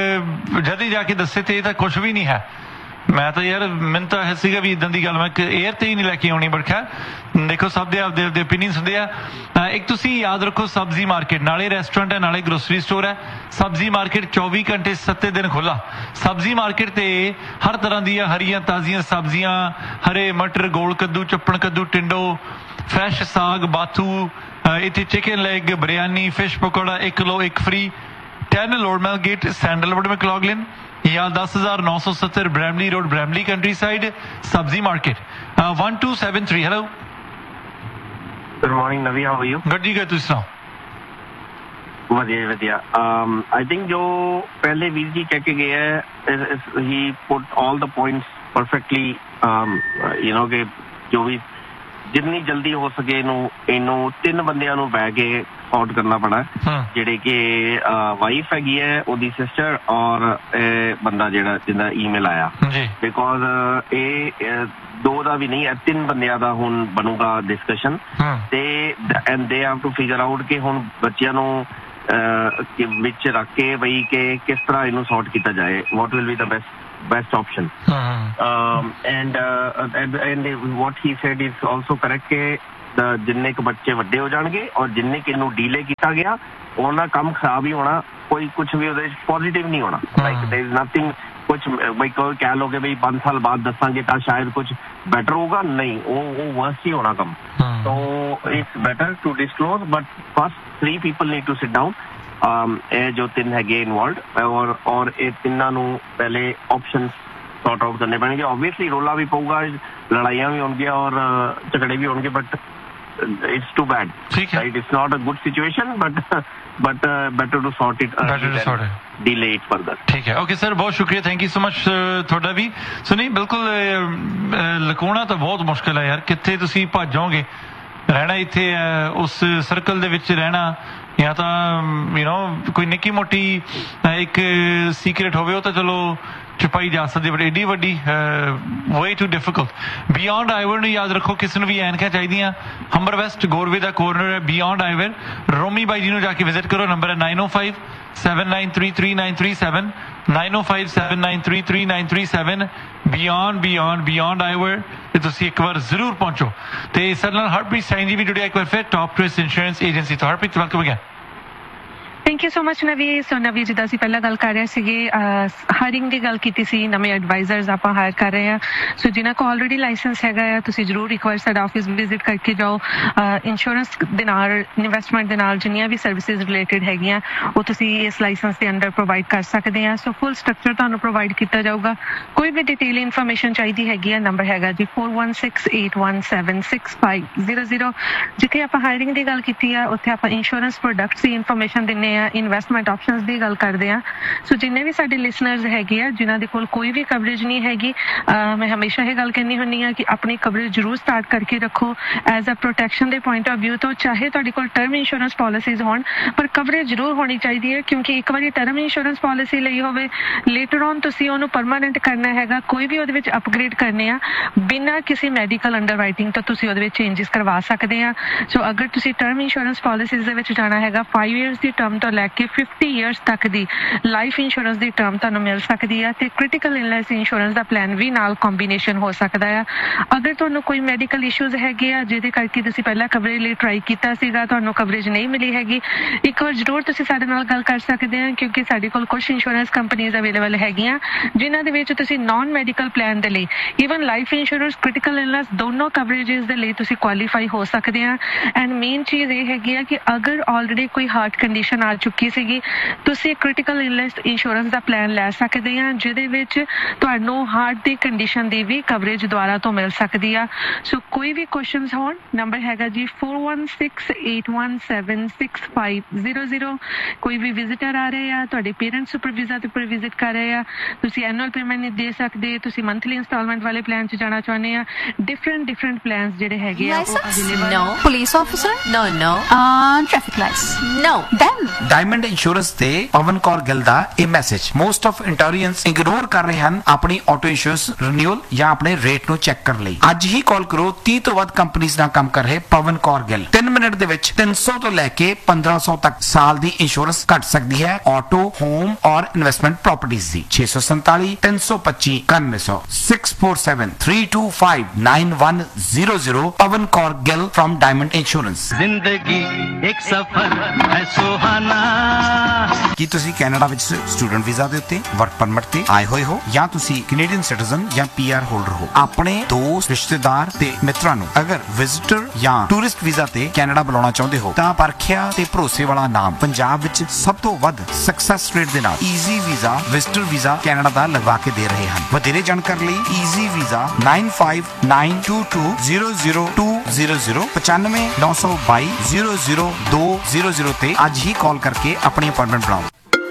ਜਦ ਹੀ ਜਾ ਕੇ ਦੱਸੇ ਤੇ ਇਹ ਤਾਂ ਕੁਝ ਵੀ ਨਹੀਂ ਹੈ। ਮੈਂ ਤਾਂ ਯਾਰ ਮੈਨੂੰ ਤਾਂ ਇਹ ਸੀਗਾ ਵੀ ਇਦਾਂ ਦੀ ਗੱਲ ਮੈਂ ਏਅਰ ਤੇ ਹੀ ਨਹੀਂ ਲੈ ਕੇ ਆਉਣੀ, ਬਟ ਖੈਰ ਦੇਖੋ ਸਭ ਦੇ ਆਪਦੇ ਆਪਦੇ ਓਪੀਨੀਅਨਸ ਹੁੰਦੇ ਆ। ਇੱਕ ਤੁਸੀਂ ਯਾਦ ਰੱਖੋ ਸਬਜ਼ੀ ਮਾਰਕੀਟ ਨਾਲੇ ਰੈਸਟੋਰੈਂਟ ਹੈ ਨਾਲੇ ਗਰੋਸਰੀ ਸਟੋਰ ਹੈ। ਸਬਜ਼ੀ ਮਾਰਕੀਟ ਚੌਵੀ ਘੰਟੇ ਸੱਤੇ ਦਿਨ ਖੁੱਲਾ। ਸਬਜ਼ੀ ਮਾਰਕੀਟ ਤੇ ਹਰ ਤਰ੍ਹਾਂ ਦੀਆਂ ਹਰੀਆਂ ਤਾਜ਼ੀਆਂ ਸਬਜ਼ੀਆਂ, ਹਰੇ ਮਟਰ, ਗੋਲ ਕੱਦੂ, ਚੱਪਣ ਕੱਦੂ, ਟਿੰਡੋ, ਫਰੈਸ਼ ਸਾਗ, ਬਾਥੂ, ਇੱਥੇ chicken leg, biryani, fish pakora ਇੱਕ ਲੋ ਇੱਕ ਫ੍ਰੀ। टेन लोडमेल गेट सैंडलवुड में क्लॉगलिन या दस हजार नौ सौ सत्तर Bramalea road Bramalea country side सब्जी market one two seven three. Hello good morning Navi, how are you? Good जी, तुम सुनाओ? वधिया वधिया। आई थिंक जो पहले वीर जी कह के गए हैं ही put all the points perfectly, you know कि जो भी ਜਿੰਨੀ ਜਲਦੀ ਹੋ ਸਕੇ ਇਹਨੂੰ ਇਹਨੂੰ ਤਿੰਨ ਬੰਦਿਆਂ ਨੂੰ ਬਹਿ ਕੇ ਸੌਟ ਕਰਨਾ ਪੈਣਾ, ਜਿਹੜੇ ਕਿ ਵਾਈਫ ਹੈਗੀ ਹੈ, ਉਹਦੀ ਸਿਸਟਰ ਔਰ ਬੰਦਾ ਜਿਹੜਾ ਜਿਹਦਾ ਈਮੇਲ ਆਇਆ, ਬਿਕੋਜ਼ ਇਹ ਦੋ ਦਾ ਵੀ ਨਹੀਂ, ਤਿੰਨ ਬੰਦਿਆਂ ਦਾ ਹੁਣ ਬਣੂਗਾ ਡਿਸਕਸ਼ਨ ਤੇ and they have to figure out ਕਿ ਹੁਣ ਬੱਚਿਆਂ ਨੂੰ ਵਿੱਚ ਰੱਖ ਕੇ ਬਈ ਕਿ ਕਿਸ ਤਰ੍ਹਾਂ ਇਹਨੂੰ ਸੌਰਟ ਕੀਤਾ ਜਾਏ, ਵਾਟ will be the best best option. uh-huh. um, and uh, and and what he said is also correct ਕਿ ਜਿੰਨੇ ਕੁ ਬੱਚੇ ਵੱਡੇ ਹੋ ਜਾਣਗੇ ਔਰ ਜਿੰਨੇ ਕਿ ਇਹਨੂੰ ਡੀਲੇ ਕੀਤਾ ਗਿਆ ਉਹਨਾਂ ਕੰਮ ਖਰਾਬ ਹੀ ਹੋਣਾ, ਕੋਈ ਕੁਛ ਵੀ ਉਹਦੇ ਪੋਜ਼ਿਟਿਵ ਨਹੀਂ ਹੋਣਾ. ਲਾਈਕ ਦੇयर इज ਨਥਿੰਗ ਕੁਛ ਬਈ ਕੋਈ ਕਹਿ ਲੋਗੇ ਬਈ ਪੰਜ ਸਾਲ ਬਾਅਦ ਦੱਸਾਂਗੇ ਤਾਂ ਸ਼ਾਇਦ ਕੁਛ ਬੈਟਰ ਹੋਊਗਾ, ਨਹੀਂ ਉਹ ਉਹ ਵਰਸ ਹੀ ਹੋਣਾ ਕੰਮ. So it's better to disclose but first three people need to sit down. ਇਹ ਜੋ ਤਿੰਨ ਹੈਗੇ ਇਨਵੋਲਵਡ ਔਰ ਔਰ ਇਹ ਤਿੰਨਾਂ ਨੂੰ ਪਹਿਲੇ ਆਪਸ਼ਨ ਸੌਰਟ ਆਊਟ ਕਰਨੇ ਪੈਣਗੇ. ਓਬਵੀਅਸਲੀ ਰੋਲਾ ਵੀ ਪਊਗਾ, ਲੜਾਈਆਂ ਵੀ ਹੋਣਗੀਆਂ ਔਰ ਝਗੜੇ ਵੀ ਹੋਣਗੇ, but it's too bad. Right? It's not a good situation, but but uh, better to sort it. Uh, better to sort it. Delay it further. ठीक है. Okay sir, बहुत शुक्रिया. Thank you so much. ਤੁਹਾਡਾ ਵੀ ਸੋ ਨਹੀਂ ਬਿਲਕੁਲ ਲੁਕਾਉਣਾ ਤਾਂ ਬਹੁਤ ਮੁਸ਼ਕਿਲ ਹੈ ਯਾਰ. ਕਿੱਥੇ ਤੁਸੀਂ ਭੱਜੋਗੇ, ਰਹਿਣਾ ਇੱਥੇ ਉਸ ਸਰਕਲ ਦੇ ਵਿੱਚ ਰਹਿਣਾ ਜਾਂ ਤਾਂ ਯੂ نو ਕੋਈ ਨਿੱਕੀ ਮੋਟੀ ਇੱਕ ਸੀਕ੍ਰੇਟ ਹੋਵੇ ਉਹ ਤਾਂ ਚਲੋ ਛੁਪਾਈ ਜਾ ਸਕਦੀ, ਬਟ ਏਡੀ ਵੱਡੀ ਵੇ ਟੂ ਡਿਫਿਕਲਟ. ਬਿਯੋਂਡ ਆਈਵਰ ਨੂੰ ਯਾਦ ਰੱਖੋ, ਕਿਸੇ ਨੂੰ ਵੀ ਐਨਕਾਂ ਚਾਹੀਦੀਆਂ, ਹੰਬਰ ਵੈਸਟ ਗੋਰਵੇ ਦਾ ਕੋਰਨਰ ਹੈ ਬਿਯੋਂਡ ਆਈਵਰ. ਰੋਮੀ ਬਾਈ ਜੀ ਨੂੰ ਜਾ ਕੇ ਵਿਜ਼ਿਟ ਕਰੋ. ਨੰਬਰ ਹੈ ਨਾਈਨ ਓ five seven nine three three nine three seven nine ਓ five seven nine three three nine three seven. Beyond beyond beyond ਆਈਵਰ ਤੇ ਤੁਸੀਂ ਇੱਕ ਵਾਰ ਜ਼ਰੂਰ ਪਹੁੰਚੋ. ਤੇ ਸਾਡੇ ਨਾਲ ਹਰਪ੍ਰੀਤ ਸਾਈਂ ਜੀ ਵੀ ਜੁੜਿਆ ਇੱਕ ਵਾਰ ਫਿਰ ਟੌਪ ਟ੍ਰਿਸਟ ਇੰਸ਼ੋਰੈਂਸ ਏਜੰਸੀ ਤੋਂ. Harpreet welcome again. Thank you so much ਨਵੀ. ਸੋ ਨਵੀ ਜਿੱਦਾਂ ਅਸੀਂ ਪਹਿਲਾਂ ਗੱਲ ਕਰ ਰਹੇ ਸੀਗੇ ਹਾਇਰਿੰਗ ਦੀ ਗੱਲ ਕੀਤੀ ਸੀ, ਨਵੇਂ ਐਡਵਾਈਜ਼ਰਸ ਆਪਾਂ ਹਾਇਰ ਕਰ ਰਹੇ ਹਾਂ. ਸੋ ਜਿਨ੍ਹਾਂ ਕੋਲ ਆਲਰੇਡੀ ਲਾਇਸੈਂਸ ਹੈਗਾ ਆ ਤੁਸੀਂ ਜ਼ਰੂਰ ਇੱਕ ਵਾਰ ਸਾਡਾ ਆਫਿਸ ਵਿਜ਼ਿਟ ਕਰਕੇ ਜਾਓ. ਇੰਸ਼ੋਰੈਂਸ ਦੇ ਨਾਲ ਇਨਵੈਸਟਮੈਂਟ ਦੇ ਨਾਲ ਜਿੰਨੀਆਂ ਵੀ ਸਰਵਿਸਿਜ਼ ਰਿਲੇਟਡ ਹੈਗੀਆਂ ਉਹ ਤੁਸੀਂ ਇਸ ਲਾਇਸੈਂਸ ਦੇ ਅੰਡਰ ਪ੍ਰੋਵਾਈਡ ਕਰ ਸਕਦੇ ਆ. ਸੋ ਫੁੱਲ ਸਟਰਕਚਰ ਤੁਹਾਨੂੰ ਪ੍ਰੋਵਾਈਡ ਕੀਤਾ ਜਾਊਗਾ. ਕੋਈ ਵੀ ਡਿਟੇਲ ਇਨਫੋਰਮੇਸ਼ਨ ਚਾਹੀਦੀ ਹੈਗੀ ਆ, ਨੰਬਰ ਹੈਗਾ ਜੀ four one six eight one seven six five zero zero. ਜਿੱਥੇ ਆਪਾਂ ਹਾਇਰਿੰਗ ਦੀ ਗੱਲ ਕੀਤੀ ਆ ਉੱਥੇ ਆਪਾਂ ਇੰਸ਼ੋਰੈਂਸ ਪ੍ਰੋਡਕਟਸ ਦੀ ਇਨਫੋਰਮੇਸ਼ਨ ਦਿੰਦੇ ਆ, ਇਨਵੈਸਟਮੈਂਟ ਆਪਸ਼ਨਸ ਦੀ ਗੱਲ ਕਰਦੇ ਆ. ਸੋ ਜਿੰਨੇ ਵੀ ਸਾਡੇ ਲਿਸਨਰਸ ਹੈਗੇ ਆ ਜਿਨ੍ਹਾਂ ਦੇ ਕੋਲ ਕੋਈ ਵੀ ਕਵਰੇਜ ਨਹੀਂ ਹੈਗੀ, ਮੈਂ ਹਮੇਸ਼ਾ ਇਹ ਗੱਲ ਕਹਿੰਦੀ ਹੁੰਦੀ ਆ ਕਿ ਆਪਣੀ ਕਵਰੇਜ ਜ਼ਰੂਰ ਸਟਾਰਟ ਕਰਕੇ ਰੱਖੋ ਐਜ਼ ਅ ਪ੍ਰੋਟੈਕਸ਼ਨ ਦੇ ਪੁਆਇੰਟ ਆਫ ਵਿਊ ਤੋਂ. ਚਾਹੇ ਤੁਹਾਡੇ ਕੋਲ ਟਰਮ ਇੰਸ਼ੋਰੈਂਸ ਪਾਲਿਸੀਜ਼ ਹੋਣ ਪਰ ਕਵਰੇਜ ਜ਼ਰੂਰ ਹੋਣੀ ਚਾਹੀਦੀ ਹੈ, ਕਿਉਂਕਿ ਇੱਕ ਵਾਰੀ ਟਰਮ ਇੰਸ਼ੋਰੈਂਸ ਪਾਲਿਸੀ ਲਈ ਹੋਵੇ ਲੇਟਰ ਔਨ ਤੁਸੀਂ ਉਹਨੂੰ ਪਰਮਾਨੈਂਟ ਕਰਨਾ ਹੈਗਾ, ਕੋਈ ਵੀ ਉਹਦੇ ਵਿੱਚ ਅਪਗ੍ਰੇਡ ਕਰਨੇ ਆ ਬਿਨਾਂ ਕਿਸੇ ਮੈਡੀਕਲ ਅੰਡਰਰਾਈਟਿੰਗ ਤੋਂ ਤੁਸੀਂ ਉਹਦੇ ਵਿੱਚ ਚੇਂਜਸ ਕਰਵਾ ਸਕਦੇ ਆ. ਸੋ ਅਗਰ ਤੁਸੀਂ ਟਰਮ ਇੰਸ਼ੋਰੈਂਸ ਪਾਲਿਸੀਜ਼ ਦੇ ਵਿੱਚ ਜਾਣਾ ਹੈਗਾ ਫਾਈਵ ਈਅਰਸ ਦੀ ਟਰਮ ਤੋਂ ਲੈ ਕੇ ਫਿਫਟੀ ਈਅਰਸ ਤੱਕ ਦੀ ਲਾਈਫ ਇੰਸ਼ੋਰੈਂਸ ਦੀ ਟਰਮ ਤੁਹਾਨੂੰ ਮਿਲ ਸਕਦੀ ਹੈ ਤੇ ਕ੍ਰਿਟੀਕਲ ਇਲਨੈਸ ਇੰਸ਼ੋਰੈਂਸ ਦਾ ਪਲਾਨ ਵੀ ਨਾਲ ਕੰਬੀਨੇਸ਼ਨ ਹੋ ਸਕਦਾ ਆ. ਅਗਰ ਤੁਹਾਨੂੰ ਕੋਈ ਮੈਡੀਕਲ ਇਸ਼ੂਜ਼ ਹੈਗੇ ਆ ਜਿਹਦੇ ਕਰਕੇ ਤੁਸੀਂ ਪਹਿਲਾਂ ਕਵਰੇਜ ਲਈ ਟਰਾਈ ਕੀਤਾ ਸੀਗਾ, ਤੁਹਾਨੂੰ ਕਵਰੇਜ ਨਹੀਂ ਮਿਲੀ ਹੈਗੀ, ਇੱਕ ਵਾਰ ਜ਼ਰੂਰ ਤੁਸੀਂ ਸਾਡੇ ਨਾਲ ਗੱਲ ਕਰ ਸਕਦੇ ਆ, ਕਿਉਂਕਿ ਸਾਡੇ ਕੋਲ ਕੁਝ ਇੰਸ਼ੋਰੈਂਸ ਕੰਪਨੀਜ਼ ਅਵੇਲੇਬਲ ਹੈਗੀਆਂ ਜਿਨ੍ਹਾਂ ਦੇ ਵਿੱਚ ਤੁਸੀਂ ਨਾਨ ਮੈਡੀਕਲ ਪਲਾਨ ਦੇ ਲਈ even life insurance critical illness ਦੋਨੋਂ ਕਵਰੇजेस ਦੇ ਲਈ ਤੁਸੀਂ ਕੁਆਲੀਫਾਈ ਹੋ ਸਕਦੇ ਆ. ਐਂਡ ਮੇਨ ਚੀਜ਼ ਇਹ ਹੈਗੀ ਆ ਕਿ ਅਗਰ ਆਲਰੇਡੀ ਕੋਈ ਹਾਰਟ ਕੰਡੀਸ਼ਨ ਆ ਚੁੱਕੀ ਸੀਗੀ ਤੁਸੀਂ ਕ੍ਰਿਟੀਕਲ ਇਲਨੈਸ ਇੰਸ਼ੋਰੈਂਸ ਦਾ ਪਲਾਨ ਲੈ ਸਕਦੇ ਆ ਜਿਹਦੇ ਵਿੱਚ ਤੁਹਾਨੂੰ ਹਾਰਟ ਦੀ ਕੰਡੀਸ਼ਨ ਦੀ ਵੀ ਕਵਰੇਜ ਦੁਆਰਾ ਤੋਂ ਮਿਲ ਸਕਦੀ ਆ. ਸੋ ਕੋਈ ਵੀ ਕੁਐਸਚਨਸ ਹੋਣ ਨੰਬਰ ਹੈਗਾ ਜੀ four one six eight one seven six five zero zero. ਕੋਈ ਵੀ ਵਿਜ਼ਿਟਰ ਆ ਰਹੇ ਆ, ਤੁਹਾਡੇ ਪੇਰੈਂਟਸ ਉੱਪਰ ਵੀਜ਼ਾ ਤੇ ਉੱਪਰ ਵਿਜ਼ਿਟ ਕਰ ਰਹੇ ਆ, ਤੁਸੀਂ ਐਨੂਅਲ ਪੇਮੈਂਟ ਨਹੀਂ ਦੇ ਸਕਦੇ, ਤੁਸੀਂ ਮੰਥਲੀ ਇੰਸਟਾਲਮੈਂਟ ਵਾਲੇ ਪਲਾਨ 'ਚ ਜਾਣਾ ਚਾਹੁੰਦੇ ਆ, ਡਿਫਰੈਂਟ ਡਿਫਰੈਂਟ ਪਲਾਨਸ ਜਿਹੜੇ ਹੈਗੇ ਆ ਉਹ available. No. Police officer? No, no. Uh, traffic lights? No. Then? Diamond Insurance ਤੇ ਪਵਨ ਕੌਰ ਗਿੱਲ ਦਾ ਇਹ ਮੈਸੇਜ ਮੋਸਟ ਆਫ ਇੰਟੋਰੀਅੰਸ ਇਗਨੋਰ ਕਰ ਰਹੇ ਹਨ ਆਪਣੀ ਆਟੋ ਇੰਸ਼ੋਰੈਂਸ ਰੀਨਿਊਅਲ ਜਾਂ ਆਪਣੇ ਰੇਟ ਨੂੰ ਚੈੱਕ ਕਰਨ ਲਈ. ਅੱਜ ਹੀ ਕਾਲ ਕਰੋ. ਤੀਹ ਤੋਂ ਵੱਧ ਕੰਪਨੀਆਂ ਨਾਲ ਕੰਮ ਕਰ ਰਹੇ ਪਵਨ ਕੌਰ ਗਿੱਲ. ਤਿੰਨ ਮਿੰਟ ਦੇ ਵਿੱਚ ਤਿੰਨ ਸੌ ਤੋਂ ਲੈ ਕੇ ਪੰਦਰਾਂ ਸੌ ਤੱਕ ਸਾਲ ਦੀ ਇੰਸ਼ੋਰੈਂਸ ਘੱਟ ਸਕਦੀ ਹੈ ਆਟੋ, ਹੋਮ ਔਰ ਇਨਵੈਸਟਮੈਂਟ ਪ੍ਰਾਪਰਟੀਜ਼ ਦੀ. ਛੇ ਸੌ ਸੰਤਾਲੀ ਤਿੰਨ ਸੌ ਪੱਚੀ ਇਕਾਨਵੇਂ ਸੌ six four seven three two five nine one zero zero. ਪਵਨ Kaur Gill firm diamond insurance. ਜ਼ਿੰਦਗੀ ਇੱਕ ਸਫ਼ਰ ਹੈ ਸੁਹਾਨਾ. ਕੀ ਤੁਸੀਂ ਕੈਨੇਡਾ ਵਿੱਚ ਸਟੂਡੈਂਟ ਵੀਜ਼ਾ ਦੇ ਉੱਤੇ ਵਰਕ ਪਰਮਿਟ ਤੇ ਆਏ ਹੋਏ ਹੋ ਜਾਂ ਤੁਸੀਂ ਕੈਨੇਡੀਅਨ ਸਿਟੀਜ਼ਨ ਜਾਂ ਪੀ ਆਰ ਹੋਲਡਰ ਹੋ? ਆਪਣੇ ਦੋਸਤ, ਰਿਸ਼ਤੇਦਾਰ ਤੇ ਮਿੱਤਰਾਂ ਨੂੰ ਅਗਰ ਵਿਜ਼ਿਟਰ ਜਾਂ ਟੂਰਿਸਟ ਵੀਜ਼ਾ ਤੇ ਕੈਨੇਡਾ ਬੁਲਾਉਣਾ ਚਾਹੁੰਦੇ ਹੋ ਤਾਂ ਪਰਖਿਆ ਤੇ ਭਰੋਸੇ ਵਾਲਾ ਨਾਮ ਪੰਜਾਬ ਵਿੱਚ ਸਭ ਤੋਂ ਵੱਧ ਸਕਸੈਸ ਰੇਟ ਦੇ ਨਾਲ easy visa visitor visa Canada ਦਾ ਲਗਵਾ ਕੇ ਦੇ ਰਹੇ ਹਨ. ਵਧੇਰੇ ਜਾਣਕਾਰੀ ਲਈ easy visa nine five nine to two zero zero two zero zero ਪਚਾਨਵੇਂ ਨੌ ਸੌ ਬਾਈ ਜ਼ੀਰੋ ਜ਼ੀਰੋ ਦੋ ਜ਼ੀਰੋ ਜ਼ੀਰੋ ਤੇ ਅੱਜ ਹੀ ਕਾਲ ਕਰਕੇ ਆਪਣੀ ਅਪਾਇੰਟਮੈਂਟ ਬਣਾਓ.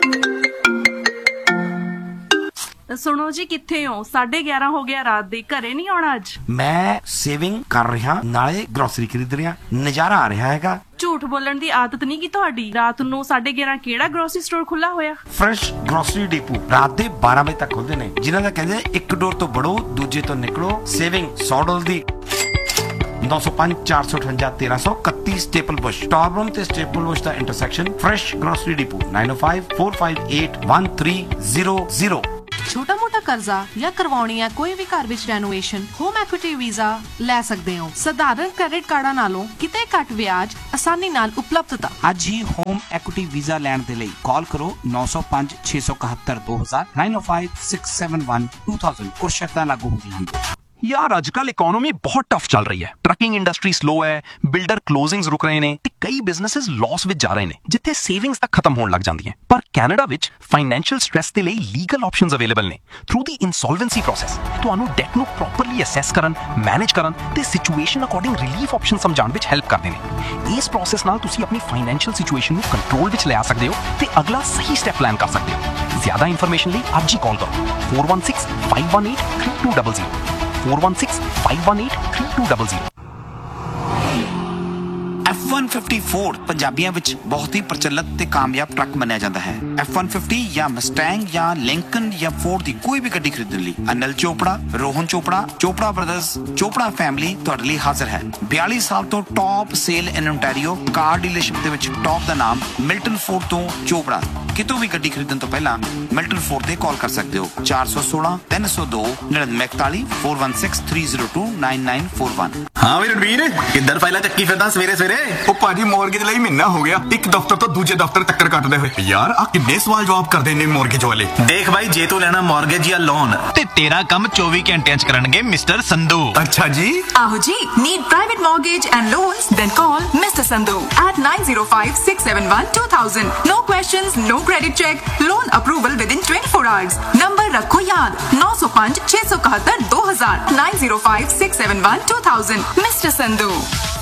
ਸੁਣੋ ਜੀ, ਕਿੱਥੇ ਹੋ? ਸਾਢੇ ਗਿਆਰਾਂ ਹੋ ਗਿਆ ਰਾਤ ਦੇ, ਘਰੇ ਨਹੀਂ ਆਉਣਾ ਅੱਜ? ਮੈਂ ਸੇਵਿੰਗ ਕਰ ਰਿਹਾ ਨਾਲੇ ਗਰੋਸਰੀ ਖਰੀਦ ਰਿਹਾ, ਨਜ਼ਾਰਾ ਆ ਰਿਹਾ ਹੈਗਾ. ਝੂਠ ਬੋਲਣ ਦੀ ਆਦਤ ਨਹੀਂ ਕੀ ਤੁਹਾਡੀ? ਰਾਤ ਨੂੰ ਸਾਢੇ ਗਿਆਰਾਂ ਕਿਹੜਾ ਗਰੋਸਰੀ ਸਟੋਰ ਖੁੱਲਾ ਹੋਇਆ? ਫਰੈਸ਼ ਗਰੋਸਰੀ ਡਿਪੂ ਰਾਤ ਦੇ ਬਾਰਾਂ ਵਜੇ ਤੱਕ ਖੁੱਲਦੇ ਨੇ, ਜਿਨ੍ਹਾਂ ਦਾ ਕਹਿੰਦੇ ਇੱਕ ਡੋਰ ਤੋਂ ਵੜੋ ਦੂਜੇ ਤੋਂ ਨਿਕਲੋ, ਸੇਵਿੰਗ ਸੌ ਡਾਲਰ ਦੀ नौ सौ पांच चार सौ अठवंजा तेरह सौ इकतीस स्टेपल बुश टॉरबम ते स्टेपल बुश दा intersection fresh grocery depot nine ओ five four five eight one three zero zero. ਛੋਟਾ ਮੋਟਾ ਕਰਜ਼ਾ ਜਾਂ ਕਰਵਾਉਣੀ ਹੈ ਕੋਈ ਵੀ ਘਰ ਵਿੱਚ ਰੈਨੋਵੇਸ਼ਨ ਹੋਮ ਐਕੁਇਟੀ ਵੀਜ਼ਾ ਲੈ ਸਕਦੇ ਹੋ ਸਧਾਰਨ ਕ੍ਰੈਡਿਟ ਕਾਰਡਾਂ ਨਾਲੋਂ ਕਿਤੇ ਘੱਟ ਵਿਆਜ ਆਸਾਨੀ ਨਾਲ ਉਪਲਬਧਤਾ। ਅੱਜ ਹੀ ਹੋਮ ਐਕੁਇਟੀ ਵੀਜ਼ਾ ਲੈਣ ਦੇ ਲਈ ਕਾਲ ਕਰੋ ਨौ सौ पाँच छह सौ इकहत्तर दो हज़ार नाइन ओ five six seven one two thousand. कुछ शर्तां लागू होंगी हैं। यार आजकल इकोनॉमी बहुत टफ चल रही है। ट्रकिंग इंडस्ट्री स्लो है, बिल्डर क्लोजिंग्स रुक रहे ने ते कई बिजनेसेस लॉस विच जा रहे ने जिथे सेविंग्स तक खत्म होने लग जांदी हैं। पर कनाडा विच फाइनेंशियल स्ट्रेस दे लई लीगल ऑप्शंस अवेलेबल ने थ्रू दी इंसॉल्वेंसी प्रोसेस। तुहानू डेट नू प्रॉपरली असैस करन, मैनेज करन ते situation according relief option समझाण which help करदे ने। इस प्रोसेस नाल तुसी अपनी फाइनेंशियल सिचुएशन नू कंट्रोल विच ले आ सकदे हो ते अगला सही स्टेप प्लान कर सकदे हो। ज्यादा इंफॉर्मेशन लई आज ही कॉल करो four one six five one eight three to double zero four one six five one eight three to double zero. F one fifty Ford पंजाबियों विच बहुत ही प्रचलित ते कामयाब ट्रक मनिया जाता है। एफ वन फिफ्टी या मस्टैंग या लिंकन या फोर्ड की कोई भी गड्डी खरीदने लई अनिल चोपड़ा, रोहन चोपड़ा, चोपड़ा ब्रदर्स, चोपड़ा फैमिली तुहाडे लई हाजिर है। बयाली साल तो टॉप सेल इन ओंटारियो कार डीलरशिप दे विच टॉप दा नाम मिल्टन फोर्ड तो चोपड़ा। कितों भी गड्डी खरीदਣ ਤੋਂ ਪਹਿਲਾਂ ਮਿਲਟਨ ਫੋਰਡ ਤੇ ਕਾਲ ਕਰ ਸਕਦੇ ਹੋ चार सौ सोलह तीन सौ दो नड़िनवे इकतालीस four one six three zero to nine nine four one. हाँ भी रणवीर किधर फाइला चक्की फिरदा सवेरे सवेरे? ओ भाजी मॉर्गेज ਲਈ ਮਹੀਨਾ ਹੋ ਗਿਆ ਇੱਕ ਦਫ਼ਤਰ ਤੋਂ ਦੂਜੇ ਦਫ਼ਤਰ ਚੱਕਰ ਕੱਟਦੇ ਹੋਏ। ਯਾਰ ਆ ਕਿੰਨੇ ਸਵਾਲ ਜਵਾਬ ਕਰਦੇ ਨੇ ਮੌਰਗੇਜ ਵਾਲੇ। ਦੇਖ ਭਾਈ ਜੇ ਤੂੰ ਲੈਣਾ ਮੌਰਗੇਜ ਜਾਂ ਲੋਨ ਤੇ ਤੇਰਾ ਕੰਮ ਚੌਵੀ ਘੰਟਿਆਂ ਚ ਕਰਨਗੇ ਮਿਸਟਰ ਸੰਧੂ। ਅੱਛਾ ਜੀ ਆਹੋ ਜੀ need private mortgage and loans then call Mister Sandhu at nine zero five six seven one two thousand। no questions no credit check loan approval within twenty-four hours। number ਰੱਖੋ ਯਾਦ नौ सौ पाँच छह सौ इकहत्तर दो हज़ार nine zero five six seven one two thousand। Mister Sandhu।